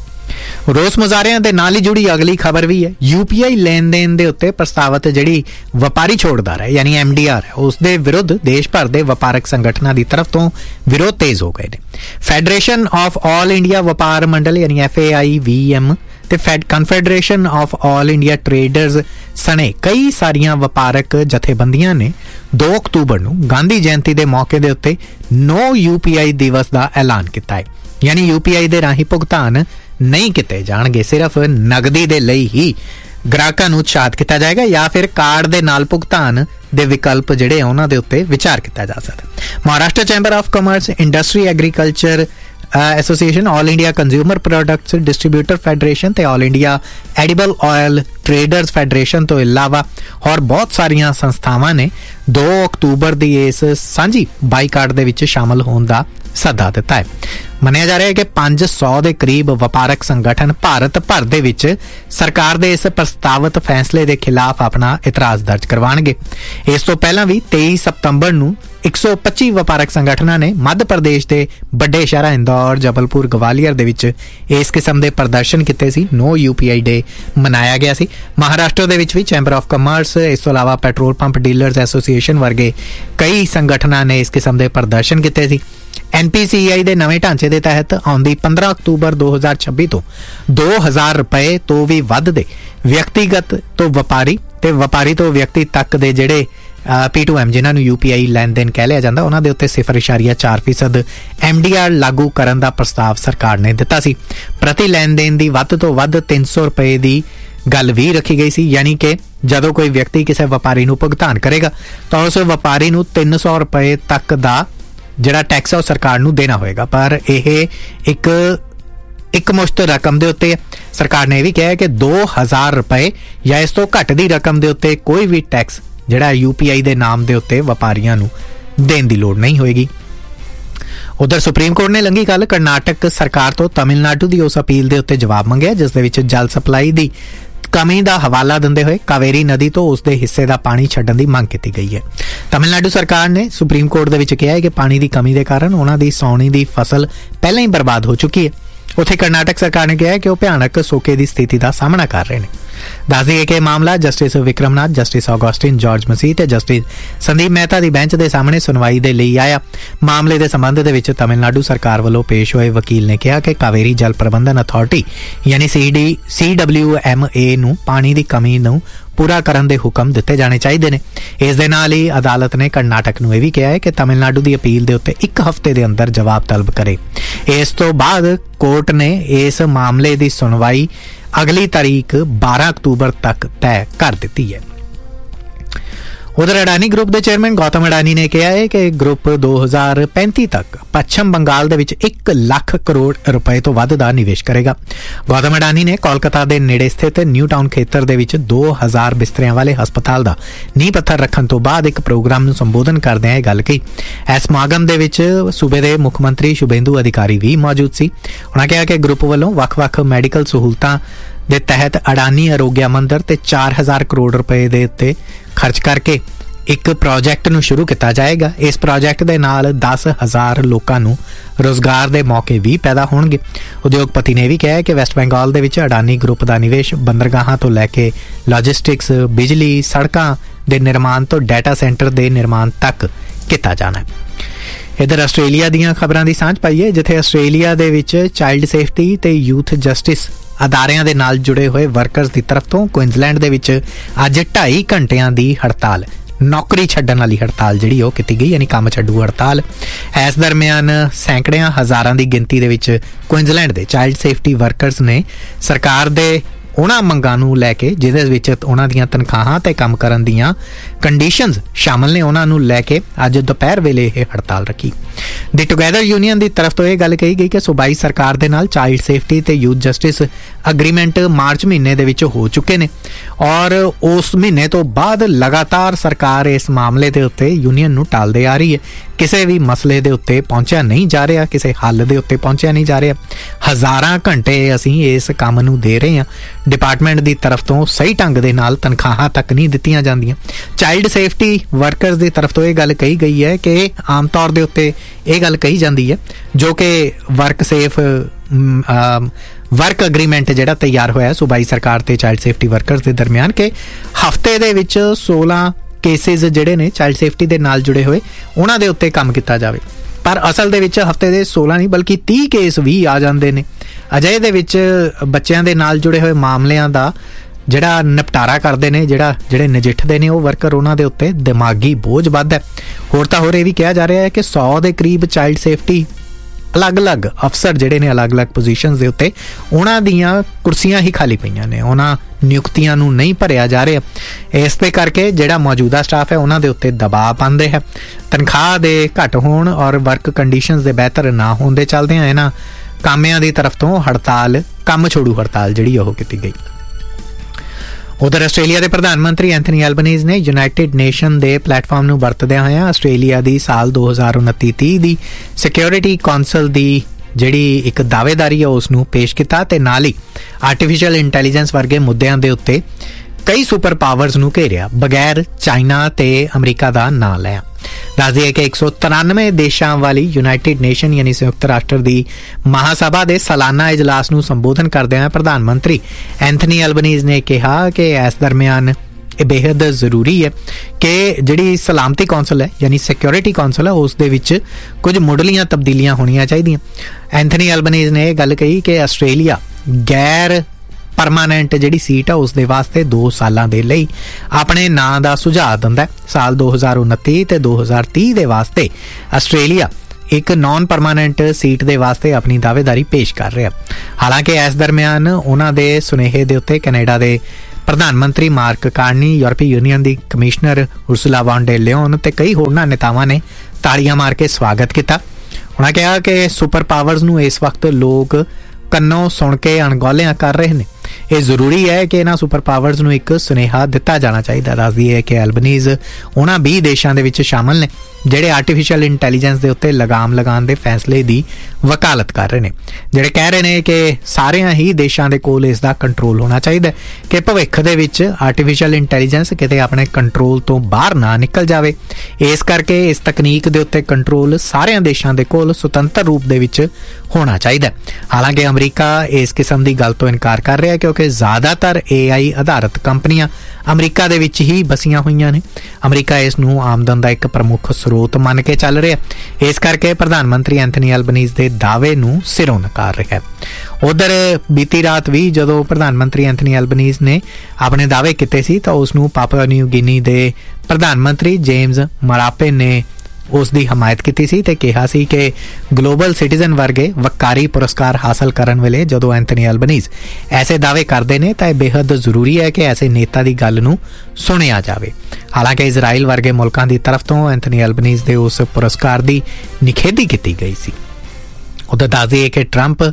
ਰੋਸ ਮੁਜ਼ਾਹਰਿਆਂ ਦੇ ਨਾਲ ਹੀ ਜੁੜੀ ਅਗਲੀ ਖਬਰ ਵੀ ਹੈ। ਯੂਪੀਆਈ ਲੈਣ ਦੇਣ ਦੇ ਉੱਤੇ ਪ੍ਰਸਤਾਵਿਤ ਜਿਹੜੀ ਵਪਾਰੀ ਛੋੜਦਾਰ ਹੈ ਯਾਨੀ ਐਮ ਡੀ ਆਰ ਹੈ, ਉਸ ਦੇ ਵਿਰੁੱਧ ਦੇਸ਼ ਭਰ ਦੇ ਵਪਾਰਕ ਸੰਗਠਨਾਂ ਦੀ ਤਰਫ ਤੋਂ ਵਿਰੋਧ ਤੇਜ਼ ਹੋ ਗਏ ਨੇ। ਫੈਡਰੇਸ਼ਨ ਆਫ ਆਲ ਇੰਡੀਆ ਵਪਾਰ ਮੰਡਲ ਯਾਨੀ F A I we M ਤੇ fed confederation of all India traders ਸਣੇ ਕਈ ਸਾਰੀਆਂ ਵਪਾਰਕ ਜਥੇਬੰਦੀਆਂ ਨੇ ਦੋ ਅਕਤੂਬਰ ਨੂੰ ਗਾਂਧੀ ਜਯੰਤੀ ਦੇ ਮੌਕੇ ਦੇ ਉੱਤੇ ਨੋ ਯੂਪੀਆਈ ਦਿਵਸ ਦਾ ਐਲਾਨ ਕੀਤਾ ਹੈ। ਯਾਨੀ ਯੂਪੀਆਈ ਦੇ ਰਾਹੀਂ ਭੁਗਤਾਨ ਨਹੀਂ ਕੀਤੇ ਜਾਣਗੇ, ਸਿਰਫ ਨਗਦੀ ਦੇ ਲਈ ਹੀ ਗ੍ਰਾਹਕਾਂ ਨੂੰ ਉਤਸ਼ਾਹਿਤ ਕੀਤਾ ਜਾਏਗਾ ਜਾਂ ਫਿਰ ਕਾਰਡ ਦੇ ਨਾਲ ਭੁਗਤਾਨ ਦੇ ਵਿਕਲਪ ਜਿਹੜੇ ਉਹਨਾਂ ਦੇ ਉੱਤੇ ਵਿਚਾਰ ਕੀਤਾ ਜਾ ਸਕਦਾ। Maharashtra chamber of commerce, industry, agriculture association, all India consumer products distributor federation ਤੇ all India edible oil traders federation ਤੋਂ ਇਲਾਵਾ ਹੋਰ ਬਹੁਤ ਸਾਰੀਆਂ ਸੰਸਥਾਵਾਂ ਨੇ ਦੋ ਅਕਤੂਬਰ ਦੀ ਇਸ ਸਾਂਝੀ ਬਾਈਕਾਟ ਦੇ ਵਿੱਚ ਸ਼ਾਮਲ ਹੋਣ ਦਾ ਸੱਦਾ ਦਿੱਤਾ ਹੈ। ਮੰਨਿਆ ਜਾ ਰਿਹਾ ਹੈ ਕਿ ਪੰਜ ਸੌ ਦੇ ਕਰੀਬ ਵਪਾਰਕ ਸੰਗਠਨ ਭਾਰਤ ਭਰ ਦੇ ਵਿੱਚ ਸਰਕਾਰ ਦੇ ਇਸ ਪ੍ਰਸਤਾਵਿਤ ਫੈਸਲੇ ਦੇ ਖਿਲਾਫ ਆਪਣਾ ਇਤਰਾਜ਼ ਦਰਜ ਕਰਵਾਉਣਗੇ। ਇਸ ਤੋਂ ਪਹਿਲਾਂ ਵੀ ਤੇਈ ਸਤੰਬਰ ਨੂੰ ਇੱਕ ਸੌ ਪੱਚੀ ਵਪਾਰਕ ਸੰਗਠਨਾਂ ਨੇ ਮੱਧ ਪ੍ਰਦੇਸ਼ ਦੇ ਵੱਡੇ ਸ਼ਹਿਰਾਂ ਇੰਦੌਰ, ਜਬਲਪੁਰ, ਗਵਾਲੀਅਰ ਦੇ ਵਿੱਚ ਇਸ ਕਿਸਮ ਦੇ ਪ੍ਰਦਰਸ਼ਨ ਕੀਤੇ ਸੀ। ਨੋ ਯੂਪੀਆਈ ਡੇ ਮਨਾਇਆ ਗਿਆ ਸੀ। ਮਹਾਰਾਸ਼ਟਰ ਦੇ ਵਿੱਚ ਵੀ ਚੈਂਬਰ ਆਫ ਕਮਰਸ, ਇਸ ਤੋਂ ਇਲਾਵਾ ਪੈਟਰੋਲ ਪੰਪ ਡੀਲਰਸ ਐਸੋਸੀਏਸ਼ਨ ਵਰਗੇ ਕਈ ਸੰਗਠਨਾਂ ਨੇ ਇਸ ਕਿਸਮ ਦੇ ਪ੍ਰਦਰਸ਼ਨ ਕੀਤੇ ਸੀ। ਐਨ ਪੀ ਸੀ ਆਈ ਦੇ ਨਵੇਂ ਢਾਂਚੇ ਦੇ ਤਹਿਤ ਆਉਂਦੀ ਪੰਦਰਾਂ ਅਕਤੂਬਰ ਦੋ ਹਜ਼ਾਰ ਛੱਬੀ ਤੋਂ ਦੋ ਹਜ਼ਾਰ ਰੁਪਏ ਤੋਂ ਵੀ ਵੱਧ ਦੇ ਵਿਅਕਤੀਗਤ ਤੋਂ ਵਪਾਰੀ ਤੇ ਵਪਾਰੀ ਤੋਂ ਵਿਅਕਤੀ ਤੱਕ ਦੇ ਜਿਹੜੇ ਪੀ ਟੂ ਐਮ ਜਿਨ੍ਹਾਂ ਨੂੰ ਯੂ ਪੀ ਆਈ ਲੈਣ ਦੇਣ ਕਹਿ ਲਿਆ ਜਾਂਦਾ, ਉਹਨਾਂ ਦੇ ਉੱਤੇ ਸਿਫਰ ਇਸ਼ਾਰੀਆ ਚਾਰ ਫੀਸਦ ਐਮ ਡੀ ਆਰ ਲਾਗੂ ਕਰਨ ਦਾ ਪ੍ਰਸਤਾਵ ਸਰਕਾਰ ਨੇ ਦਿੱਤਾ ਸੀ। ਪ੍ਰਤੀ ਲੈਣ ਦੇਣ ਦੀ ਵੱਧ ਤੋਂ ਵੱਧ ਤਿੰਨ ਸੌ ਰੁਪਏ ਦੀ ਗੱਲ ਵੀ ਰੱਖੀ ਗਈ ਸੀ, ਯਾਨੀ ਕਿ ਜਦੋਂ ਕੋਈ ਵਿਅਕਤੀ ਕਿਸੇ ਵਪਾਰੀ ਨੂੰ ਭੁਗਤਾਨ ਕਰੇਗਾ ਤਾਂ ਉਸ ਵਪਾਰੀ ਨੂੰ ਤਿੰਨ ਸੌ ਰੁਪਏ ਤੱਕ ਦਾ ਜਿਹੜਾ ਟੈਕਸ ਆ ਉਹ ਸਰਕਾਰ ਨੂੰ ਦੇਣਾ ਹੋਏਗਾ। ਪਰ ਇਹ ਇੱਕ ਇੱਕ ਮੁਸ਼ਤ ਰਕਮ ਦੇ ਉੱਤੇ ਸਰਕਾਰ ਨੇ ਇਹ ਵੀ ਕਿਹਾ ਹੈ ਕਿ ਦੋ ਹਜ਼ਾਰ ਰੁਪਏ ਜਾਂ ਇਸ ਤੋਂ ਘੱਟ ਦੀ ਰਕਮ ਦੇ ਉੱਤੇ ਕੋਈ ਵੀ ਟੈਕਸ ਜਿਹੜਾ ਯੂ ਪੀ ਆਈ ਦੇ ਨਾਮ ਦੇ ਉੱਤੇ ਵਪਾਰੀਆਂ ਨੂੰ ਦੇਣ ਦੀ ਲੋੜ ਨਹੀਂ ਹੋਏਗੀ। ਉਧਰ ਸੁਪਰੀਮ ਕੋਰਟ ਨੇ ਲੰਘੀ ਕੱਲ੍ਹ ਕਰਨਾਟਕ ਸਰਕਾਰ ਤੋਂ ਤਮਿਲਨਾਡੂ ਦੀ ਉਸ ਅਪੀਲ ਦੇ ਉੱਤੇ ਜਵਾਬ ਮੰਗਿਆ ਜਿਸ ਦੇ ਵਿੱਚ ਜਲ ਸਪਲਾਈ ਦੀ ਕਮੀ ਦਾ ਹਵਾਲਾ ਦਿੰਦੇ ਹੋਏ ਕਾਵੇਰੀ ਨਦੀ ਤੋਂ ਉਸ ਦੇ ਹਿੱਸੇ ਦਾ ਪਾਣੀ ਛੱਡਣ ਦੀ ਮੰਗ ਕੀਤੀ ਗਈ ਹੈ। ਤਮਿਲਨਾਡੂ ਸਰਕਾਰ ਨੇ ਸੁਪਰੀਮ ਕੋਰਟ ਦੇ ਵਿੱਚ ਕਿਹਾ ਹੈ ਕਿ ਪਾਣੀ ਦੀ ਕਮੀ ਦੇ ਕਾਰਨ ਉਹਨਾਂ ਦੀ ਸੌਣੀ ਦੀ ਫਸਲ ਪਹਿਲਾਂ ਹੀ ਬਰਬਾਦ ਹੋ ਚੁੱਕੀ ਹੈ। ਉੱਥੇ ਕਰਨਾਟਕ ਸਰਕਾਰ ਨੇ ਕਿਹਾ ਹੈ ਕਿ ਉਹ ਭਿਆਨਕ ਸੋਕੇ ਦੀ ਸਥਿਤੀ ਦਾ ਸਾਹਮਣਾ ਕਰ ਰਹੇ ਨੇ। ਦੱਸ ਦਈਏ ਕਿ ਇਹ ਮਾਮਲਾ ਜਸਟਿਸ ਵਿਕਰਮਨਾਥ, ਜਸਟਿਸ ਆਗਸਟਿਨ ਜਾਰਜ ਮਸੀਹ ਤੇ ਜਸਟਿਸ ਸੰਦੀਪ ਮਹਿਤਾ ਦੀ ਬੈਂਚ ਦੇ ਸਾਹਮਣੇ ਸੁਣਵਾਈ ਦੇ ਲਈ ਆਇਆ। ਮਾਮਲੇ ਦੇ ਸੰਬੰਧ ਦੇ ਵਿੱਚ ਤਮਿਲਨਾਡੂ ਸਰਕਾਰ ਵੱਲੋਂ ਪੇਸ਼ ਹੋਏ ਵਕੀਲ ਨੇ ਕਿਹਾ ਕਿ ਕਾਵੇਰੀ ਜਲ ਪ੍ਰਬੰਧਨ ਅਥਾਰਟੀ ਯਾਨੀ C D C W M A ਨੂੰ ਪਾਣੀ ਦੀ ਕਮੀ ਨੂੰ ਪੂਰਾ ਕਰਨ ਦੇ ਹੁਕਮ ਦਿੱਤੇ ਜਾਣੇ ਚਾਹੀਦੇ ਨੇ। ਇਸ ਦੇ ਨਾਲ ਹੀ ਅਦਾਲਤ ਨੇ ਕਰਨਾਟਕ ਨੂੰ ਇਹ ਵੀ ਕਿਹਾ ਹੈ ਕਿ ਤਮਿਲਨਾਡੂ ਦੀ ਅਪੀਲ ਦੇ ਉੱਤੇ ਇੱਕ ਹਫ਼ਤੇ ਦੇ ਅੰਦਰ ਜਵਾਬ ਤਲਬ ਕਰੇ। ਇਸ ਤੋਂ ਬਾਅਦ ਕੋਰਟ ਨੇ ਇਸ ਮਾਮਲੇ ਦੀ ਸੁਣਵਾਈ ਅਗਲੀ ਤਾਰੀਖ ਬਾਰਾਂ ਅਕਤੂਬਰ ਤੱਕ ਤੈਅ ਕਰ ਦਿੱਤੀ ਹੈ। ਉਧਰ ਅਡਾਨੀ ਗਰੁੱਪ ਦੇ ਚੇਅਰਮੈਨ ਗੌਤਮ ਅਡਾਨੀ ਨੇ ਕਿਹਾ ਹੈ ਕਿ ਗਰੁੱਪ ਦੋ ਹਜ਼ਾਰ ਪੈਂਤੀ ਤੱਕ ਪੱਛਮ ਬੰਗਾਲ ਦੇ ਵਿੱਚ ਇੱਕ ਲੱਖ ਕਰੋੜ ਰੁਪਏ ਤੋਂ ਵੱਧ ਦਾ ਨਿਵੇਸ਼ ਕਰੇਗਾ। ਗੌਤਮ ਅਡਾਨੀ ਨੇ ਕੋਲਕਾਤਾ ਦੇ ਨੇੜੇ ਸਥਿਤ ਨਿਊ ਟਾਊਨ ਖੇਤਰ ਦੇ ਵਿੱਚ ਦੋ ਹਜ਼ਾਰ ਬਿਸਤਰਿਆਂ ਵਾਲੇ ਹਸਪਤਾਲ ਦਾ ਨੀਂਹ ਪੱਥਰ ਰੱਖਣ ਤੋਂ ਬਾਅਦ ਇੱਕ ਪ੍ਰੋਗਰਾਮ ਨੂੰ ਸੰਬੋਧਨ ਕਰਦਿਆਂ ਇਹ ਗੱਲ ਕਹੀ। ਇਸ ਸਮਾਗਮ ਦੇ ਵਿੱਚ ਸੂਬੇ ਦੇ ਮੁੱਖ ਮੰਤਰੀ ਸ਼ੁਭੇਂਦੂ ਅਧਿਕਾਰੀ ਵੀ ਮੌਜੂਦ ਸੀ। ਉਹਨਾਂ ਕਿਹਾ ਕਿ ਗਰੁੱਪ ਵੱਲੋਂ ਵੱਖ-ਵੱਖ ਮੈਡੀਕਲ ਸਹੂਲਤਾਂ ਦੇ ਤਹਿਤ ਅਡਾਨੀ ਆਰੋਗਿਆ ਮੰਦਰ ਤੇ ਚਾਰ ਹਜ਼ਾਰ ਕਰੋੜ ਰੁਪਏ ਦੇ ਉੱਤੇ ਖਰਚ ਕਰਕੇ ਇੱਕ ਪ੍ਰੋਜੈਕਟ ਨੂੰ ਸ਼ੁਰੂ ਕੀਤਾ ਜਾਏਗਾ। ਇਸ ਪ੍ਰੋਜੈਕਟ ਦੇ ਨਾਲ ਦਸ ਹਜ਼ਾਰ ਲੋਕਾਂ ਨੂੰ ਰੋਜ਼ਗਾਰ ਦੇ ਮੌਕੇ ਵੀ ਪੈਦਾ ਹੋਣਗੇ। ਉਦਯੋਗਪਤੀ ਨੇ ਵੀ ਕਿਹਾ ਹੈ ਕਿ ਵੈਸਟ ਬੰਗਾਲ ਦੇ ਵਿੱਚ ਅਡਾਨੀ ਗਰੁੱਪ ਦਾ ਨਿਵੇਸ਼ ਬੰਦਰਗਾਹਾਂ ਤੋਂ ਲੈ ਕੇ ਲੌਜਿਸਟਿਕਸ, ਬਿਜਲੀ, ਸੜਕਾਂ ਦੇ ਨਿਰਮਾਣ ਤੋਂ ਡਾਟਾ ਸੈਂਟਰ ਦੇ ਨਿਰਮਾਣ ਤੱਕ ਕੀਤਾ ਜਾਣਾ ਹੈ। ਇੱਧਰ ਆਸਟ੍ਰੇਲੀਆ ਦੀਆਂ ਖਬਰਾਂ ਦੀ ਸਾਂਝ ਪਾਈਏ, ਜਿੱਥੇ ਆਸਟ੍ਰੇਲੀਆ ਦੇ ਵਿੱਚ ਚਾਈਲਡ ਸੇਫਟੀ ਤੇ ਯੂਥ ਜਸਟਿਸ ਅਦਾਰਿਆਂ ਦੇ ਨਾਲ ਜੁੜੇ ਹੋਏ ਵਰਕਰਸ ਦੀ ਤਰਫ ਤੋਂ ਕੁਇਨਜ਼ਲੈਂਡ ਦੇ ਵਿੱਚ ਅੱਜ ਢਾਈ ਘੰਟਿਆਂ ਦੀ ਹੜਤਾਲ, ਨੌਕਰੀ ਛੱਡਣ ਵਾਲੀ ਹੜਤਾਲ ਜਿਹੜੀ ਉਹ ਕੀਤੀ ਗਈ, ਯਾਨੀ ਕੰਮ ਛੱਡੂ ਹੜਤਾਲ। ਇਸ ਦਰਮਿਆਨ ਸੈਂਕੜਿਆਂ ਹਜ਼ਾਰਾਂ ਦੀ ਗਿਣਤੀ ਦੇ ਵਿੱਚ ਕੁਇਨਜ਼ਲੈਂਡ ਦੇ ਚਾਈਲਡ ਸੇਫਟੀ ਵਰਕਰਸ ਨੇ ਸਰਕਾਰ ਦੇ ਉਹਨਾਂ ਮੰਗਾਂ ਨੂੰ ਲੈ ਕੇ, ਜਿਹਦੇ ਵਿੱਚ ਉਹਨਾਂ ਦੀਆਂ ਤਨਖਾਹਾਂ ਤੇ ਕੰਮ ਕਰਨ ਦੀਆਂ ਕੰਡੀਸ਼ਨਸ ਸ਼ਾਮਲ ਨੇ, ਉਹਨਾਂ ਨੂੰ ਲੈ ਕੇ ਅੱਜ ਦੁਪਹਿਰ ਵੇਲੇ ਇਹ ਹੜਤਾਲ ਰੱਖੀ। ਦੀ ਟੁਗੈਦਰ ਯੂਨੀਅਨ ਦੀ ਤਰਫ ਤੋਂ ਇਹ ਗੱਲ ਕਹੀ ਗਈ ਕਿ ਸੂਬਾਈ ਸਰਕਾਰ ਦੇ ਨਾਲ ਚਾਈਲਡ ਸੇਫਟੀ ਤੇ ਯੂਥ ਜਸਟਿਸ ਅਗਰੀਮੈਂਟ ਮਾਰਚ ਮਹੀਨੇ ਦੇ ਵਿੱਚ ਹੋ ਚੁੱਕੇ ਨੇ ਔਰ ਉਸ ਮਹੀਨੇ ਤੋਂ ਬਾਅਦ ਲਗਾਤਾਰ ਸਰਕਾਰ ਇਸ ਮਾਮਲੇ ਦੇ ਉੱਤੇ ਯੂਨੀਅਨ ਨੂੰ ਟਾਲਦੇ ਆ ਰਹੀ ਹੈ। ਕਿਸੇ ਵੀ ਮਸਲੇ ਦੇ ਉੱਤੇ ਪਹੁੰਚਿਆ ਨਹੀਂ ਜਾ ਰਿਹਾ, ਕਿਸੇ ਹੱਲ ਦੇ ਉੱਤੇ ਪਹੁੰਚਿਆ ਨਹੀਂ ਜਾ ਰਿਹਾ। ਹਜ਼ਾਰਾਂ ਘੰਟੇ ਅਸੀਂ ਇਸ ਕੰਮ ਨੂੰ ਦੇ ਰਹੇ ਹਾਂ। ਡਿਪਾਰਟਮੈਂਟ ਦੀ ਤਰਫ ਤੋਂ ਸਹੀ ਢੰਗ ਦੇ ਨਾਲ ਤਨਖਾਹਾਂ ਤੱਕ ਨਹੀਂ ਦਿੱਤੀਆਂ ਜਾਂਦੀਆਂ। ਚਾਈਲਡ ਸੇਫਟੀ ਵਰਕਰਸ ਦੀ ਤਰਫ ਤੋਂ ਇਹ ਗੱਲ ਕਹੀ ਗਈ ਹੈ ਕਿ ਆਮ ਤੌਰ ਦੇ ਉੱਤੇ ਇਹ ਗੱਲ ਕਹੀ ਜਾਂਦੀ ਹੈ ਜੋ ਕਿ ਵਰਕ ਸੇਫ ਵਰਕ ਅਗਰੀਮੈਂਟ ਜਿਹੜਾ ਤਿਆਰ ਹੋਇਆ ਸੂਬਾਈ ਸਰਕਾਰ ਤੇ ਚਾਈਲਡ ਸੇਫਟੀ ਵਰਕਰਸ ਦੇ ਦਰਮਿਆਨ ਕਿ ਹਫ਼ਤੇ ਦੇ ਵਿੱਚ ਸੋਲਾਂ ਕੇਸਿਸ ਜਿਹੜੇ ਨੇ ਚਾਈਲਡ ਸੇਫਟੀ ਦੇ ਨਾਲ ਜੁੜੇ ਹੋਏ ਉਹਨਾਂ ਦੇ ਉੱਤੇ ਕੰਮ ਕੀਤਾ ਜਾਵੇ। ਪਰ ਅਸਲ ਦੇ ਵਿੱਚ ਹਫ਼ਤੇ ਦੇ ਸੋਲਾਂ ਨਹੀਂ ਬਲਕਿ ਤੀਹ ਕੇਸ ਵੀ ਆ ਜਾਂਦੇ ਨੇ। ਅਜਿਹੇ ਦੇ ਵਿੱਚ ਬੱਚਿਆਂ ਦੇ ਨਾਲ ਜੁੜੇ ਹੋਏ ਮਾਮਲਿਆਂ ਦਾ ਜਿਹੜਾ ਨਿਪਟਾਰਾ ਕਰਦੇ ਨੇ, ਜਿਹੜਾ ਜਿਹੜੇ ਨਜਿੱਠਦੇ ਨੇ ਉਹ ਵਰਕਰ, ਉਹਨਾਂ ਦੇ ਉੱਤੇ ਦਿਮਾਗੀ ਬੋਝ ਵੱਧਦਾ। ਹੋਰ ਤਾਂ ਹੋਰ ਇਹ ਵੀ ਕਿਹਾ ਜਾ ਰਿਹਾ ਹੈ ਕਿ ਸੌ ਦੇ ਕਰੀਬ ਚਾਈਲਡ ਸੇਫਟੀ ਅਲੱਗ-ਅਲੱਗ ਅਫਸਰ ਜਿਹੜੇ ਨੇ ਅਲੱਗ-ਅਲੱਗ ਪੋਜੀਸ਼ਨਸ ਦੇ ਉੱਤੇ ਉਹਨਾਂ ਦੀਆਂ ਕੁਰਸੀਆਂ ਹੀ ਖਾਲੀ ਪਈਆਂ ਨੇ, ਉਹਨਾਂ ਨਿਯੁਕਤੀਆਂ ਨੂੰ ਨਹੀਂ ਭਰਿਆ ਜਾ ਰਿਹਾ। ਇਸ ਦੇ ਕਰਕੇ ਜਿਹੜਾ ਮੌਜੂਦਾ ਸਟਾਫ ਹੈ ਉਹਨਾਂ ਦੇ ਉੱਤੇ ਦਬਾਅ ਪਾਉਂਦੇ ਹੈ। ਤਨਖਾਹ ਦੇ ਘੱਟ ਹੋਣ ਔਰ ਵਰਕ ਕੰਡੀਸ਼ਨਸ ਦੇ ਬਿਹਤਰ ਨਾ ਹੋਣ ਦੇ ਚੱਲਦਿਆਂ ਇਹਨਾਂ ਕਾਮਿਆਂ ਦੀ ਤਰਫ ਤੋਂ ਹੜਤਾਲ, ਕੰਮ ਛੋੜੂ ਹੜਤਾਲ ਜਿਹੜੀ ਉਹ ਕੀਤੀ ਗਈ। ਉਧਰ ਆਸਟ੍ਰੇਲੀਆ ਦੇ ਪ੍ਰਧਾਨ ਮੰਤਰੀ ਐਂਥਨੀ ਐਲਬਨੀਜ਼ ਨੇ ਯੂਨਾਈਟਿਡ ਨੇਸ਼ਨ ਦੇ ਪਲੇਟਫਾਰਮ ਨੂੰ ਵਰਤਦਿਆਂ ਹੋਇਆਂ ਆਸਟ੍ਰੇਲੀਆ ਦੀ ਸਾਲ ਦੋ ਹਜ਼ਾਰ ਉਨੱਤੀ ਤੀਹ ਦੀ ਸਿਕਿਉਰਿਟੀ ਕੌਂਸਲ ਦੀ ਜਿਹੜੀ ਇੱਕ ਦਾਅਵੇਦਾਰੀ ਹੈ ਉਸ ਨੂੰ ਪੇਸ਼ ਕੀਤਾ ਤੇ ਨਾਲ ਹੀ ਆਰਟੀਫਿਸ਼ੀਅਲ ਇੰਟੈਲੀਜੈਂਸ ਵਰਗੇ ਮੁੱਦਿਆਂ ਦੇ ਉੱਤੇ ਕਈ ਸੁਪਰ ਪਾਵਰਸ ਨੂੰ ਘੇਰਿਆ ਬਗੈਰ ਚਾਈਨਾ ਤੇ ਅਮਰੀਕਾ ਦਾ ਨਾਂ ਲਿਆ। ਦੱਸ ਦਈਏ ਕਿ ਇੱਕ ਸੌ ਤਰਾਨਵੇਂ ਦੇਸ਼ਾਂ ਵਾਲੀ ਯੂਨਾਈਟਿਡ ਨੇਸ਼ਨ ਯਾਨੀ ਸੰਯੁਕਤ ਰਾਸ਼ਟਰ ਦੀ ਮਹਾਸਭਾ ਦੇ ਸਾਲਾਨਾ ਇਜਲਾਸ ਨੂੰ ਸੰਬੋਧਨ ਕਰਦਿਆਂ ਪ੍ਰਧਾਨ ਮੰਤਰੀ ਐਂਥਨੀ ਅਲਬਨੀਜ਼ ਨੇ ਕਿਹਾ ਕਿ ਇਸ ਦਰਮਿਆਨ ਇਹ ਬੇहद ਜ਼ਰੂਰੀ ਹੈ ਕਿ ਜਿਹੜੀ ਸਲਾਮਤੀ ਕੌਂਸਲ ਹੈ ਯਾਨੀ ਸਿਕਿਉਰਿਟੀ ਕੌਂਸਲ ਹੈ ਉਸ ਦੇ ਵਿੱਚ ਕੁਝ ਮੁੱਢਲੀਆਂ ਤਬਦੀਲੀਆਂ ਹੋਣੀਆਂ ਚਾਹੀਦੀਆਂ। ਐਂਥਨੀ ਅਲਬਨੀਜ਼ ਨੇ ਇਹ ਗੱਲ ਕਹੀ ਕਿ ਆਸਟ੍ਰੇਲੀਆ ਗੈਰ ਪਰਮਾਨੈਂਟ ਜਿਹੜੀ ਸੀਟ ਆ ਉਸ ਦੇ ਵਾਸਤੇ ਦੋ ਸਾਲਾਂ ਦੇ ਲਈ ਆਪਣੇ ਨਾਂ ਦਾ ਸੁਝਾਅ ਦਿੰਦਾ। ਸਾਲ ਦੋ ਹਜ਼ਾਰ ਉਨੱਤੀ ਤੇ ਦੋ ਹਜ਼ਾਰ ਤੀਹ ਦੇ ਵਾਸਤੇ ਆਸਟ੍ਰੇਲੀਆ ਇੱਕ ਨਾਨ ਪਰਮਾਨੈਂਟ ਸੀਟ ਦੇ ਵਾਸਤੇ ਆਪਣੀ ਦਾਅਵੇਦਾਰੀ ਪੇਸ਼ ਕਰ ਰਿਹਾ। ਹਾਲਾਂਕਿ ਇਸ ਦਰਮਿਆਨ ਉਹਨਾਂ ਦੇ ਸੁਨੇਹੇ ਦੇ ਉੱਤੇ ਕੈਨੇਡਾ ਦੇ ਪ੍ਰਧਾਨ ਮੰਤਰੀ ਮਾਰਕ ਕਾਰਨੀ, ਯੂਰਪੀ ਯੂਨੀਅਨ ਦੀ ਕਮਿਸ਼ਨਰ ਉਰਸੁਲਾ ਵਾਨ ਡੇ ਲਿਓਨ ਤੇ ਕਈ ਹੋਰਨਾਂ ਨੇਤਾਵਾਂ ਨੇ ਤਾੜੀਆਂ ਮਾਰ ਕੇ ਸਵਾਗਤ ਕੀਤਾ। ਉਹਨਾਂ ਕਿਹਾ ਕਿ ਸੁਪਰ ਪਾਵਰਸ ਨੂੰ ਇਸ ਵਕਤ ਲੋਕ ਕੰਨੋਂ ਸੁਣ ਕੇ ਅਣਗੌਲਿਆਂ ਕਰ ਰਹੇ ਨੇ। ਇਹ ਜ਼ਰੂਰੀ ਹੈ ਕਿ ਇਹਨਾਂ ਸੁਪਰ ਪਾਵਰਸ ਨੂੰ ਇੱਕ ਸੁਨੇਹਾ ਦਿੱਤਾ ਜਾਣਾ ਚਾਹੀਦਾ। ਦੱਸਦੀ ਹੈ ਕਿ ਐਲਬਨੀਜ਼ ਉਹਨਾਂ ਵੀਹ ਦੇਸ਼ਾਂ ਦੇ ਵਿੱਚ ਸ਼ਾਮਲ ਨੇ ਜਿਹੜੇ ਆਰਟੀਫਿਸ਼ੀਅਲ ਇੰਟੈਲੀਜੈਂਸ ਦੇ ਉੱਤੇ ਲਗਾਮ ਲਗਾਉਣ ਦੇ ਫੈਸਲੇ ਦੀ ਵਕਾਲਤ ਕਰ ਰਹੇ ਨੇ, ਜਿਹੜੇ ਕਹਿ ਰਹੇ ਨੇ ਕਿ ਸਾਰਿਆਂ ਹੀ ਦੇਸ਼ਾਂ ਦੇ ਕੋਲ ਇਸ ਦਾ ਕੰਟਰੋਲ ਹੋਣਾ ਚਾਹੀਦਾ ਕਿ ਭਵਿੱਖ ਦੇ ਵਿੱਚ ਆਰਟੀਫਿਸ਼ੀਅਲ ਇੰਟੈਲੀਜੈਂਸ ਕਿਤੇ ਆਪਣੇ ਕੰਟਰੋਲ ਤੋਂ ਬਾਹਰ ਨਾ ਨਿਕਲ ਜਾਵੇ। ਇਸ ਕਰਕੇ ਇਸ ਤਕਨੀਕ ਦੇ ਉੱਤੇ ਕੰਟਰੋਲ ਸਾਰਿਆਂ ਦੇਸ਼ਾਂ ਦੇ ਕੋਲ ਸੁਤੰਤਰ ਰੂਪ ਦੇ ਵਿੱਚ ਹੋਣਾ ਚਾਹੀਦਾ। ਹਾਲਾਂਕਿ ਅਮਰੀਕਾ ਇਸ ਕਿਸਮ ਦੀ ਗੱਲ ਤੋਂ ਇਨਕਾਰ ਕਰ ਰਿਹਾ ਕਿਉਂਕਿ ਜ਼ਿਆਦਾਤਰ ਏ ਆਈ ਆਧਾਰਿਤ ਕੰਪਨੀਆਂ ਅਮਰੀਕਾ ਦੇ ਵਿੱਚ ਹੀ ਬਸੀਆਂ ਹੋਈਆਂ ਨੇ। ਅਮਰੀਕਾ ਇਸ ਨੂੰ ਆਮਦਨ ਦਾ ਇੱਕ ਪ੍ਰਮੁੱਖ ਸਰੋਤ ਮੰਨ ਕੇ ਚੱਲ ਰਿਹਾ। ਇਸ ਕਰਕੇ ਪ੍ਰਧਾਨ ਮੰਤਰੀ ਐਂਥਨੀ ਅਲਬਨੀਜ਼ ਦੇ ਦਾਅਵੇ ਨੂੰ ਸਿਰੋਂ ਨਕਾਰ ਰਿਹਾ ਹੈ। ਉਧਰ ਬੀਤੀ ਰਾਤ ਵੀ ਜਦੋਂ ਪ੍ਰਧਾਨ ਮੰਤਰੀ ਐਂਥਨੀ ਅਲਬਨੀਜ਼ ਨੇ ਆਪਣੇ ਦਾਅਵੇ ਕੀਤੇ ਸੀ ਤਾਂ ਉਸ ਨੂੰ ਪਾਪੂਆ ਨਿਊ ਗਿਨੀ ਦੇ ਪ੍ਰਧਾਨ ਮੰਤਰੀ ਜੇਮਸ ਮਰਾਪੇ ਨੇ ਉਸ ਦੀ ਹਮਾਇਤ ਕੀਤੀ ਸੀ ਤੇ ਕਿਹਾ ਸੀ ਕਿ ਗਲੋਬਲ ਸਿਟੀਜ਼ਨ ਵਰਗੇ ਵਕਾਰੀ ਪੁਰਸਕਾਰ ਹਾਸਲ ਕਰਨ ਵੇਲੇ ਜਦੋਂ ਐਂਥਨੀ ਅਲਬਨੀਜ਼ ਐਸੇ ਦਾਅਵੇ ਕਰਦੇ ਨੇ ਤਾਂ ਇਹ ਬੇहद ਜ਼ਰੂਰੀ ਹੈ ਕਿ ਐਸੇ ਨੇਤਾ ਦੀ ਗੱਲ ਨੂੰ ਸੁਣਿਆ ਜਾਵੇ। ਹਾਲਾਂਕਿ ਇਜ਼ਰਾਈਲ ਵਰਗੇ ਮੁਲਕਾਂ ਦੀ ਤਰਫ ਤੋਂ ਐਂਥਨੀ ਅਲਬਨੀਜ਼ ਦੇ ਉਸ ਪੁਰਸਕਾਰ ਦੀ ਨਿਖੇਧੀ ਕੀਤੀ ਗਈ ਸੀ। ਉਦੋਂ ਦੱਸਦੇ ਕਿ ਟਰੰਪ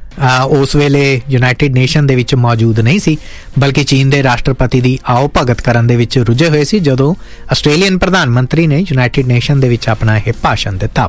ਉਸ ਵੇਲੇ ਯੂਨਾਈਟਿਡ ਨੇਸ਼ਨ ਦੇ ਵਿੱਚ ਮੌਜੂਦ ਨਹੀਂ ਸੀ ਬਲਕਿ ਚੀਨ ਦੇ ਰਾਸ਼ਟਰਪਤੀ ਦੀ ਆਓ ਭਗਤ ਕਰਨ ਦੇ ਵਿੱਚ ਰੁੱਝੇ ਹੋਏ ਸੀ ਜਦੋਂ ਆਸਟ੍ਰੇਲੀਅਨ ਪ੍ਰਧਾਨ ਮੰਤਰੀ ਨੇ ਯੂਨਾਈਟਿਡ ਨੇਸ਼ਨ ਦੇ ਵਿੱਚ ਆਪਣਾ ਇਹ ਭਾਸ਼ਣ ਦਿੱਤਾ।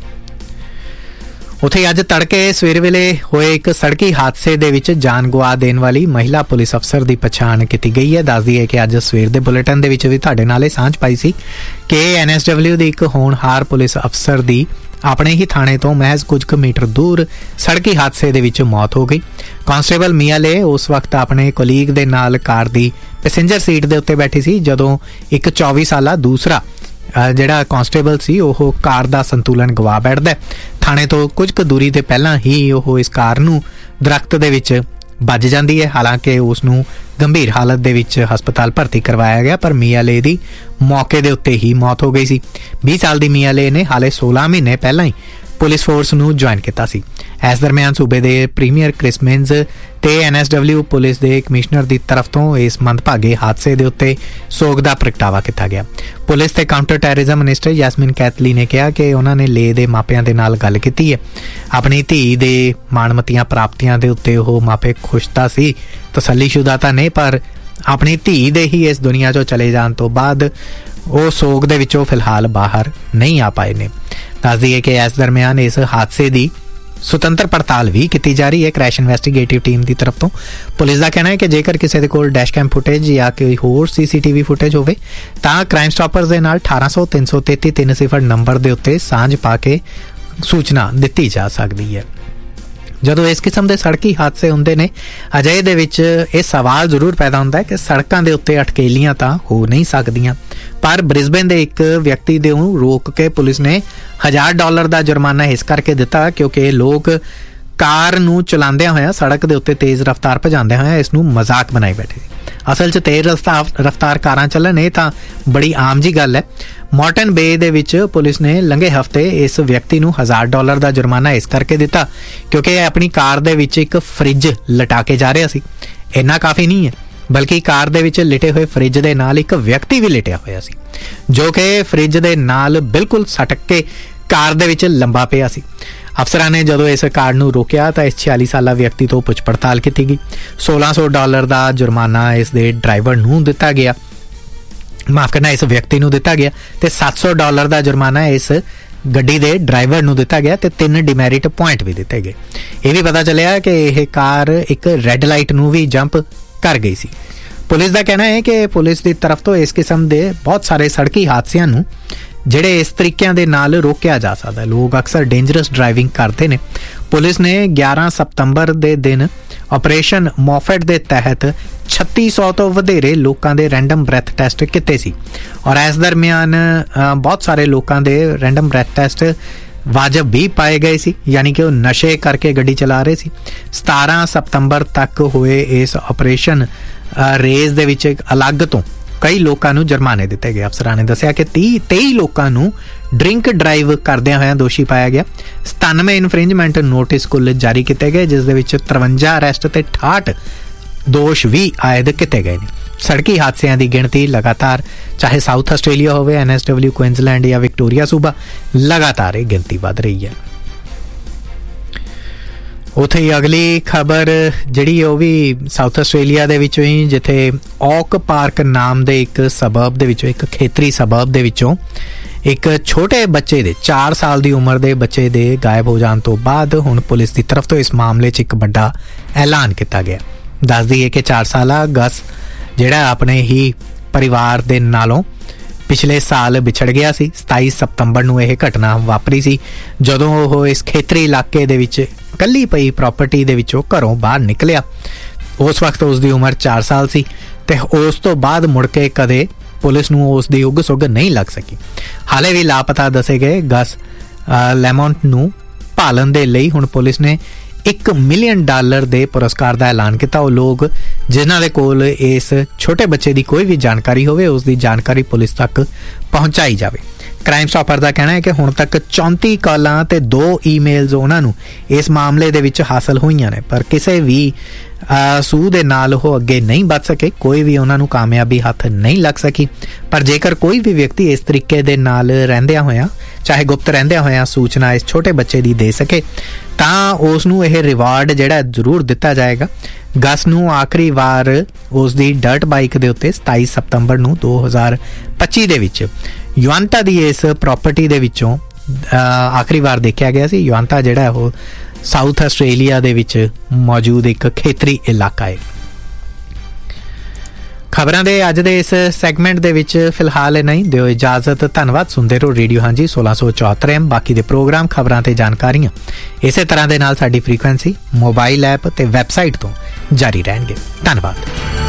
ਉੱਥੇ ਅੱਜ ਤੜਕੇ ਸਵੇਰ ਵੇਲੇ ਹੋਏ ਇੱਕ ਸੜਕੀ ਹਾਦਸੇ ਦੇ ਵਿੱਚ ਜਾਨ ਗਵਾ ਦੇਣ ਵਾਲੀ ਮਹਿਲਾ ਪੁਲਿਸ ਅਫਸਰ ਦੀ ਪਛਾਣ ਕੀਤੀ ਗਈ ਹੈ। ਦੱਸਦੀ ਹੈ ਕਿ ਅੱਜ ਸਵੇਰ ਦੇ ਬੁਲੇਟਿਨ ਦੇ ਵਿੱਚ ਵੀ ਤੁਹਾਡੇ ਨਾਲ ਇਹ ਸਾਂਝ ਪਾਈ ਸੀ ਕਿ ਐਨ ਐਸ ਡਬਲਿਊ ਦੀ ਇੱਕ ਹੋਣਹਾਰ ਪੁਲਿਸ ਅਫਸਰ ਦੀ ਆਪਣੇ ਹੀ ਥਾਣੇ ਤੋਂ ਮਹਿਜ਼ ਕੁਝ ਕੁ ਮੀਟਰ ਦੂਰ ਸੜਕੀ ਹਾਦਸੇ ਦੇ ਵਿੱਚ ਮੌਤ ਹੋ ਗਈ। ਕਾਂਸਟੇਬਲ ਮੀਆਲੇ ਉਸ ਵਕਤ ਆਪਣੇ ਕੋਲੀਗ ਦੇ ਨਾਲ ਕਾਰ ਦੀ ਪੈਸੇਂਜਰ ਸੀਟ ਦੇ ਉੱਤੇ ਬੈਠੀ ਸੀ ਜਦੋਂ ਇੱਕ ਚੌਵੀ ਸਾਲਾ ਦੂਸਰਾ ਜਿਹੜਾ ਕਾਂਸਟੇਬਲ ਸੀ ਉਹ ਕਾਰ ਦਾ ਸੰਤੁਲਨ ਗਵਾ ਬੈਠਦਾ। ਥਾਣੇ ਤੋਂ ਕੁਝ ਕੁ ਦੂਰੀ ਤੇ ਪਹਿਲਾਂ ਹੀ ਉਹ ਇਸ ਕਾਰ ਨੂੰ ਦਰਖਤ ਦੇ ਵਿੱਚ ਵੱਜ ਜਾਂਦੀ ਹੈ। ਹਾਲਾਂਕਿ ਉਸ ਨੂੰ ਗੰਭੀਰ ਹਾਲਤ ਦੇ ਵਿੱਚ ਹਸਪਤਾਲ ਭਰਤੀ ਕਰਵਾਇਆ ਗਿਆ ਪਰ ਮੀਆਲੇ ਦੀ ਮੌਕੇ ਦੇ ਉੱਤੇ ਹੀ ਮੌਤ ਹੋ ਗਈ ਸੀ। ਵੀਹ ਸਾਲ ਦੀ ਮੀਆਲੇ ਨੇ ਹਾਲੇ ਸੋਲਾਂ ਮਹੀਨੇ ਪਹਿਲਾਂ ਹੀ ਪੁਲਿਸ ਫੋਰਸ ਨੂੰ ਜੁਆਇਨ ਕੀਤਾ ਸੀ। ਇਸ ਦਰਮਿਆਨ ਸੂਬੇ ਦੇ ਪ੍ਰੀਮੀਅਰ ਕ੍ਰਿਸ ਮਿੰਜ਼ ਤੇ ਐਨ ਐਸ ਡਬਲਿਊ ਪੁਲਿਸ ਦੇ ਕਮਿਸ਼ਨਰ ਦੀ ਤਰਫ ਤੋਂ ਇਸ ਮੰਦਭਾਗੇ ਹਾਦਸੇ ਦੇ ਉੱਤੇ ਸੋਗ ਦਾ ਪ੍ਰਗਟਾਵਾ ਕੀਤਾ ਗਿਆ। ਪੁਲਿਸ ਤੇ ਕਾਊਂਟਰ ਟੈਰਰਿਜ਼ਮ ਮਿਨਿਸਟਰ ਯਾਸਮੀਨ ਕੈਥਲੀ ਨੇ ਕਿਹਾ ਕਿ ਉਹਨਾਂ ਨੇ ਲੇ ਦੇ ਮਾਪਿਆਂ ਦੇ ਨਾਲ ਗੱਲ ਕੀਤੀ ਹੈ। ਆਪਣੀ ਧੀ ਦੇ ਮਾਣਮੱਤੀਆਂ ਪ੍ਰਾਪਤੀਆਂ ਦੇ ਉੱਤੇ ਉਹ ਮਾਪੇ ਖੁਸ਼ ਤਾਂ ਸੀ, ਤਸੱਲੀਸ਼ੁਦਾ ਤਾਂ ਨਹੀਂ, ਪਰ ਆਪਣੀ ਧੀ ਦੇ ਹੀ ਇਸ ਦੁਨੀਆ 'ਚੋਂ ਚਲੇ ਜਾਣ ਤੋਂ ਬਾਅਦ ਉਹ ਸੋਗ ਦੇ ਵਿੱਚੋਂ ਫਿਲਹਾਲ ਬਾਹਰ ਨਹੀਂ ਆ ਪਾਏ ਨੇ। ਦੱਸਦੀ ਹੈ ਕਿ ਇਸ ਦਰਮਿਆਨ ਇਸ ਹਾਦਸੇ ਦੀ ਸੁਤੰਤਰ ਪੜਤਾਲ ਵੀ ਕੀਤੀ ਜਾ ਰਹੀ ਹੈ ਕ੍ਰੈਸ਼ ਇਨਵੈਸਟੀਗੇਟਿਵ ਟੀਮ ਦੀ ਤਰਫ ਤੋਂ। ਪੁਲਿਸ ਦਾ ਕਹਿਣਾ ਹੈ ਕਿ ਜੇਕਰ ਕਿਸੇ ਦੇ ਕੋਲ ਡੈਸ਼ ਕੈਮ ਫੁਟੇਜ ਜਾਂ ਕੋਈ ਹੋਰ ਸੀਸੀਟੀਵੀ ਫੁਟੇਜ ਹੋਵੇ ਤਾਂ ਕ੍ਰਾਈਮ ਸਟਾਪਰਸ ਦੇ ਨਾਲ ਅਠਾਰਾਂ ਸੌ ਤਿੰਨ ਸੌ ਤੇਤੀ ਤਿੰਨ ਸਿਫਰ ਨੰਬਰ ਦੇ ਉੱਤੇ ਸਾਂਝ ਪਾ ਕੇ ਸੂਚਨਾ ਦਿੱਤੀ ਜਾ ਸਕਦੀ ਹੈ। ਜਦੋਂ ਇਸ ਕਿਸਮ ਦੇ ਸੜਕੀ ਹਾਦਸੇ ਹੁੰਦੇ ਨੇ ਅਜਿਹੇ ਦੇ ਵਿੱਚ ਇਹ ਸਵਾਲ ਜ਼ਰੂਰ ਪੈਦਾ ਹੁੰਦਾ ਹੈ ਕਿ ਸੜਕਾਂ ਦੇ ਉੱਤੇ ਅਟਕੇਲੀਆਂ ਤਾਂ ਹੋ ਨਹੀਂ ਸਕਦੀਆਂ, ਪਰ ਬ੍ਰਿਸਬੇਨ ਦੇ ਇੱਕ ਵਿਅਕਤੀ ਦੇ ਨੂੰ ਰੋਕ ਕੇ ਪੁਲਿਸ ਨੇ ਹਜ਼ਾਰ ਡਾਲਰ ਦਾ ਜੁਰਮਾਨਾ ਇਸ ਕਰਕੇ ਦਿੱਤਾ ਕਿਉਂਕਿ ਲੋਕ ਕਾਰ ਨੂੰ ਚਲਾਉਂਦਿਆਂ ਹੋਇਆਂ ਸੜਕ ਦੇ ਉੱਤੇ ਤੇਜ਼ ਰਫ਼ਤਾਰ ਭਜਾਉਂਦਿਆਂ ਹੋਇਆਂ ਇਸ ਨੂੰ ਮਜ਼ਾਕ ਬਣਾਈ ਬੈਠੇ ਸੀ। ਅਸਲ 'ਚ ਤੇਜ਼ ਰਫ਼ਤਾਰ ਕਾਰਾਂ ਚੱਲਣ ਇਹ ਤਾਂ ਬੜੀ ਆਮ ਜੀ ਗੱਲ ਹੈ। ਮਾਰਟਨ ਬੇ ਦੇ ਵਿੱਚ ਪੁਲਿਸ ਨੇ ਲੰਘੇ ਹਫ਼ਤੇ ਇਸ ਵਿਅਕਤੀ ਨੂੰ ਹਜ਼ਾਰ ਡਾਲਰ ਦਾ ਜੁਰਮਾਨਾ ਇਸ ਕਰਕੇ ਦਿੱਤਾ ਕਿਉਂਕਿ ਇਹ ਆਪਣੀ ਕਾਰ ਦੇ ਵਿੱਚ ਇੱਕ ਫਰਿੱਜ ਲਟਾ ਕੇ ਜਾ ਰਿਹਾ ਸੀ। ਇੰਨਾ ਕਾਫੀ ਨਹੀਂ ਹੈ ਬਲਕਿ ਕਾਰ ਦੇ ਵਿੱਚ ਲਿਟੇ ਹੋਏ ਫਰਿੱਜ ਦੇ ਨਾਲ ਇੱਕ ਵਿਅਕਤੀ ਵੀ ਲਿਟਿਆ ਹੋਇਆ ਸੀ ਜੋ ਕਿ ਫਰਿੱਜ ਦੇ ਨਾਲ ਬਿਲਕੁਲ ਸਟਕ ਕੇ ਕਾਰ ਦੇ ਵਿੱਚ ਲੰਬਾ ਪਿਆ ਸੀ। ਅਫਸਰਾਂ ਨੇ ਜਦੋਂ ਇਸ ਕਾਰ ਨੂੰ ਰੋਕਿਆ ਤਾਂ ਇਸ ਛਿਆਲੀ ਸਾਲਾ ਵਿਅਕਤੀ ਤੋਂ ਪੁੱਛ ਪੜਤਾਲ ਕੀਤੀ ਗਈ। ਸੋਲਾਂ ਸੌ ਡਾਲਰ ਦਾ ਜੁਰਮਾਨਾ ਇਸ ਦੇ ਡਰਾਈਵਰ ਨੂੰ ਦਿੱਤਾ ਗਿਆ, ਮਾਫ ਕਰਨਾ ਇਸ ਵਿਅਕਤੀ ਨੂੰ ਦਿੱਤਾ ਗਿਆ ਤੇ ਸੱਤ ਸੌ ਡਾਲਰ ਦਾ ਜੁਰਮਾਨਾ ਇਸ ਗੱਡੀ ਦੇ ਡਰਾਈਵਰ ਨੂੰ ਦਿੱਤਾ ਗਿਆ ਤੇ ਤਿੰਨ ਡਿਮੈਰਿਟ ਪੁਆਇੰਟ ਵੀ ਦਿੱਤੇ ਗਏ। ਇਹ ਵੀ ਪਤਾ ਚੱਲਿਆ ਕਿ ਇਹ ਕਾਰ ਇੱਕ ਰੈੱਡ ਲਾਈਟ ਨੂੰ ਵੀ ਜੰਪ ਕਰ ਗਈ ਸੀ। ਪੁਲਿਸ ਦਾ ਕਹਿਣਾ ਹੈ ਕਿ ਪੁਲਿਸ ਦੀ ਤਰਫ ਤੋਂ ਇਸ ਕਿਸਮ ਦੇ ਬਹੁਤ ਸਾਰੇ ਸੜਕੀ ਹਾਦਸਿਆਂ ਨੂੰ ਜਿਹੜੇ ਇਸ ਤਰੀਕਿਆਂ ਦੇ ਨਾਲ ਰੋਕਿਆ ਜਾ ਸਕਦਾ। ਲੋਕ ਅਕਸਰ ਡੇਂਜਰਸ ਡਰਾਈਵਿੰਗ ਕਰਦੇ ਨੇ। ਪੁਲਿਸ ਨੇ ਗਿਆਰਾਂ ਸਤੰਬਰ ਦੇ ਦਿਨ ਆਪਰੇਸ਼ਨ ਮੋਫੈਟ ਦੇ ਤਹਿਤ ਛੱਤੀ ਸੌ ਤੋਂ ਵਧੇਰੇ ਲੋਕਾਂ ਦੇ ਰੈਂਡਮ ਬ੍ਰੈਥ ਟੈਸਟ ਕੀਤੇ ਸੀ ਔਰ ਇਸ ਦਰਮਿਆਨ ਬਹੁਤ ਸਾਰੇ ਲੋਕਾਂ ਦੇ ਰੈਂਡਮ ਬ੍ਰੈਥ ਟੈਸਟ ਵਾਜਬ ਵੀ ਪਾਏ ਗਏ ਸੀ, ਯਾਨੀ ਕਿ ਉਹ ਨਸ਼ੇ ਕਰਕੇ ਗੱਡੀ ਚਲਾ ਰਹੇ ਸੀ। ਸਤਾਰਾਂ ਸਤੰਬਰ ਤੱਕ ਹੋਏ ਇਸ ਆਪਰੇਸ਼ਨ ਰੇਸ ਦੇ ਵਿੱਚ ਅਲੱਗ ਤੋਂ ਕਈ ਲੋਕਾਂ ਨੂੰ ਜੁਰਮਾਨੇ ਦਿੱਤੇ ਗਏ। ਅਫਸਰਾਂ ਨੇ ਦੱਸਿਆ ਕਿ ਤੀਹ ਤੇਈ ਲੋਕਾਂ ਨੂੰ ਡਰਿੰਕ ਡਰਾਈਵ ਕਰਦਿਆਂ ਹੋਇਆਂ ਦੋਸ਼ੀ ਪਾਇਆ ਗਿਆ। ਸਤਾਨਵੇਂ ਇਨਫ੍ਰਿੰਜਮੈਂਟ ਨੋਟਿਸ ਕੁੱਲ ਜਾਰੀ ਕੀਤੇ ਗਏ, ਜਿਸ ਦੇ ਵਿੱਚ ਤਰਵੰਜਾ ਅਰੈਸਟ ਤੇ ਅਠਾਹਠ ਦੋਸ਼ ਵੀ ਆਇਦ ਕੀਤੇ ਗਏ ਨੇ। ਸੜਕੀ ਹਾਦਸਿਆਂ ਦੀ ਗਿਣਤੀ ਲਗਾਤਾਰ, ਚਾਹੇ ਸਾਊਥ ਆਸਟ੍ਰੇਲੀਆ ਹੋਵੇ, ਐਨ ਐਸ ਡਬਲਿਊ ਕੁਇਨਜ਼ਲੈਂਡ ਜਾਂ ਵਿਕਟੋਰੀਆ ਸੂਬਾ, ਲਗਾਤਾਰ ਇਹ ਗਿਣਤੀ ਵੱਧ ਰਹੀ ਹੈ। ਉੱਥੇ ਹੀ ਅਗਲੀ ਖਬਰ ਜਿਹੜੀ ਉਹ ਵੀ ਸਾਊਥ ਆਸਟ੍ਰੇਲੀਆ ਦੇ ਵਿੱਚੋਂ ਹੀ, ਜਿੱਥੇ ਓਕ ਪਾਰਕ ਨਾਮ ਦੇ ਇੱਕ ਸਬਰਬ ਦੇ ਵਿੱਚੋਂ, ਇੱਕ ਖੇਤਰੀ ਸਬਰਬ ਦੇ ਵਿੱਚੋਂ ਇੱਕ ਛੋਟੇ ਬੱਚੇ ਦੇ ਚਾਰ ਸਾਲ ਦੀ ਉਮਰ ਦੇ ਬੱਚੇ ਦੇ ਗਾਇਬ ਹੋ ਜਾਣ ਤੋਂ ਬਾਅਦ ਹੁਣ ਪੁਲਿਸ ਦੀ ਤਰਫ ਤੋਂ ਇਸ ਮਾਮਲੇ 'ਚ ਇੱਕ ਵੱਡਾ ਐਲਾਨ ਕੀਤਾ ਗਿਆ। ਦੱਸ ਦਈਏ ਕਿ ਚਾਰ ਸਾਲਾ ਗਸ ਜਿਹੜਾ ਆਪਣੇ ਹੀ ਪਰਿਵਾਰ ਦੇ ਨਾਲੋਂ ਪਿਛਲੇ ਸਾਲ ਵਿਛੜ ਗਿਆ ਸੀ। ਸਤਾਈ ਸਤੰਬਰ ਨੂੰ ਇਹ ਘਟਨਾ ਵਾਪਰੀ ਸੀ, ਜਦੋਂ ਉਹ ਇਸ ਖੇਤਰੀ ਇਲਾਕੇ ਦੇ ਵਿੱਚ ਇਕੱਲੀ ਪਈ ਪ੍ਰਾਪਰਟੀ ਦੇ ਵਿੱਚੋਂ ਘਰੋਂ ਬਾਹਰ ਨਿਕਲਿਆ। ਉਸ ਵਕਤ ਉਸ ਦੀ ਉਮਰ ਚਾਰ ਸਾਲ ਸੀ ਤੇ ਉਸ ਤੋਂ ਬਾਅਦ ਮੁੜ ਕੇ ਕਦੇ ਪੁਲਿਸ ਨੂੰ ਉਸ ਦੀ ਉੱਗ ਸੁੱਗ ਨਹੀਂ ਲੱਗ ਸਕੀ। ਹਾਲੇ ਵੀ ਲਾਪਤਾ ਦੱਸੇ ਗਏ ਗਸ ਲੈਮੋਂਟ ਨੂੰ ਭਾਲਣ ਦੇ ਲਈ ਹੁਣ ਪੁਲਿਸ ਨੇ ਇੱਕ ਮਿਲੀਅਨ ਡਾਲਰ ਦੇ ਪੁਰਸਕਾਰ ਦਾ ਐਲਾਨ ਕੀਤਾ। ਉਹ ਲੋਕ ਜਿਨ੍ਹਾਂ ਦੇ ਕੋਲ ਇਸ ਛੋਟੇ ਬੱਚੇ ਦੀ ਕੋਈ ਵੀ ਜਾਣਕਾਰੀ ਹੋਵੇ, ਉਸ ਦੀ ਜਾਣਕਾਰੀ ਪੁਲਿਸ ਤੱਕ ਪਹੁੰਚਾਈ ਜਾਵੇ। ਕ੍ਰਾਈਮ ਸਟਾਪਰ ਦਾ ਕਹਿਣਾ ਹੈ ਕਿ ਹੁਣ ਤੱਕ ਚੌਂਤੀ ਕਾਲਾਂ ਤੇ ਦੋ ਈਮੇਲਸ ਉਹਨਾਂ ਨੂੰ ਇਸ ਮਾਮਲੇ ਦੇ ਵਿੱਚ ਹਾਸਲ ਹੋਈਆਂ ਨੇ, ਪਰ ਕਿਸੇ ਵੀ ਸੂਹ ਦੇ ਨਾਲ ਉਹ ਅੱਗੇ ਨਹੀਂ ਵੱਧ ਸਕੇ। ਕੋਈ ਵੀ ਉਹਨਾਂ ਨੂੰ ਕਾਮਯਾਬੀ ਹੱਥ ਨਹੀਂ ਲੱਗ ਸਕੀ। ਪਰ ਜੇਕਰ ਕੋਈ ਵੀ ਵਿਅਕਤੀ ਇਸ ਤਰੀਕੇ ਦੇ ਨਾਲ ਰਹਿੰਦਿਆਂ ਹੋਇਆਂ, ਚਾਹੇ ਗੁਪਤ ਰਹਿੰਦਿਆਂ ਹੋਇਆਂ, ਸੂਚਨਾ ਇਸ ਛੋਟੇ ਬੱਚੇ ਦੀ ਦੇ ਸਕੇ ਤਾਂ ਉਸ ਨੂੰ ਇਹ ਰਿਵਾਰਡ ਜਿਹੜਾ ਜ਼ਰੂਰ ਦਿੱਤਾ ਜਾਏਗਾ। ਗਸ ਨੂੰ ਆਖਰੀ ਵਾਰ ਉਸ ਦੀ ਡਰਟ ਬਾਈਕ ਦੇ ਉੱਤੇ ਸਤਾਈ ਸਤੰਬਰ ਨੂੰ ਦੋ ਹਜ਼ਾਰ ਪੱਚੀ ਦੇ ਵਿੱਚ ਯੂਆਂਟਾ ਦੀ ਇਸ ਪ੍ਰਾਪਰਟੀ ਦੇ ਵਿੱਚੋਂ ਆਖਰੀ ਵਾਰ ਦੇਖਿਆ ਗਿਆ ਸੀ। ਯੂਆਂਟਾ ਜਿਹੜਾ ਉਹ ਸਾਊਥ ਆਸਟ੍ਰੇਲੀਆ ਦੇ ਵਿੱਚ ਮੌਜੂਦ ਇੱਕ ਖੇਤਰੀ ਇਲਾਕਾ ਹੈ। ਖਬਰਾਂ ਦੇ ਅੱਜ ਦੇ ਇਸ ਸੈਗਮੈਂਟ ਦੇ ਵਿੱਚ ਫਿਲਹਾਲ ਨਹੀਂ, ਦਿਓ ਇਜਾਜ਼ਤ। ਧੰਨਵਾਦ। ਸੁਣਦੇ ਰਹੋ ਰੇਡੀਓ ਹਾਂਜੀ ਸੋਲਾਂ ਸੌ ਚੌਹੱਤਰ ਐਮ। ਬਾਕੀ ਦੇ ਪ੍ਰੋਗਰਾਮ, ਖਬਰਾਂ ਤੇ ਜਾਣਕਾਰੀਆਂ ਇਸੇ ਤਰ੍ਹਾਂ ਦੇ ਨਾਲ ਸਾਡੀ ਫ੍ਰੀਕੁਐਂਸੀ, ਮੋਬਾਈਲ ਐਪ ਤੇ ਵੈਬਸਾਈਟ ਤੋਂ ਜਾਰੀ ਰਹਿਣਗੇ। ਧੰਨਵਾਦ।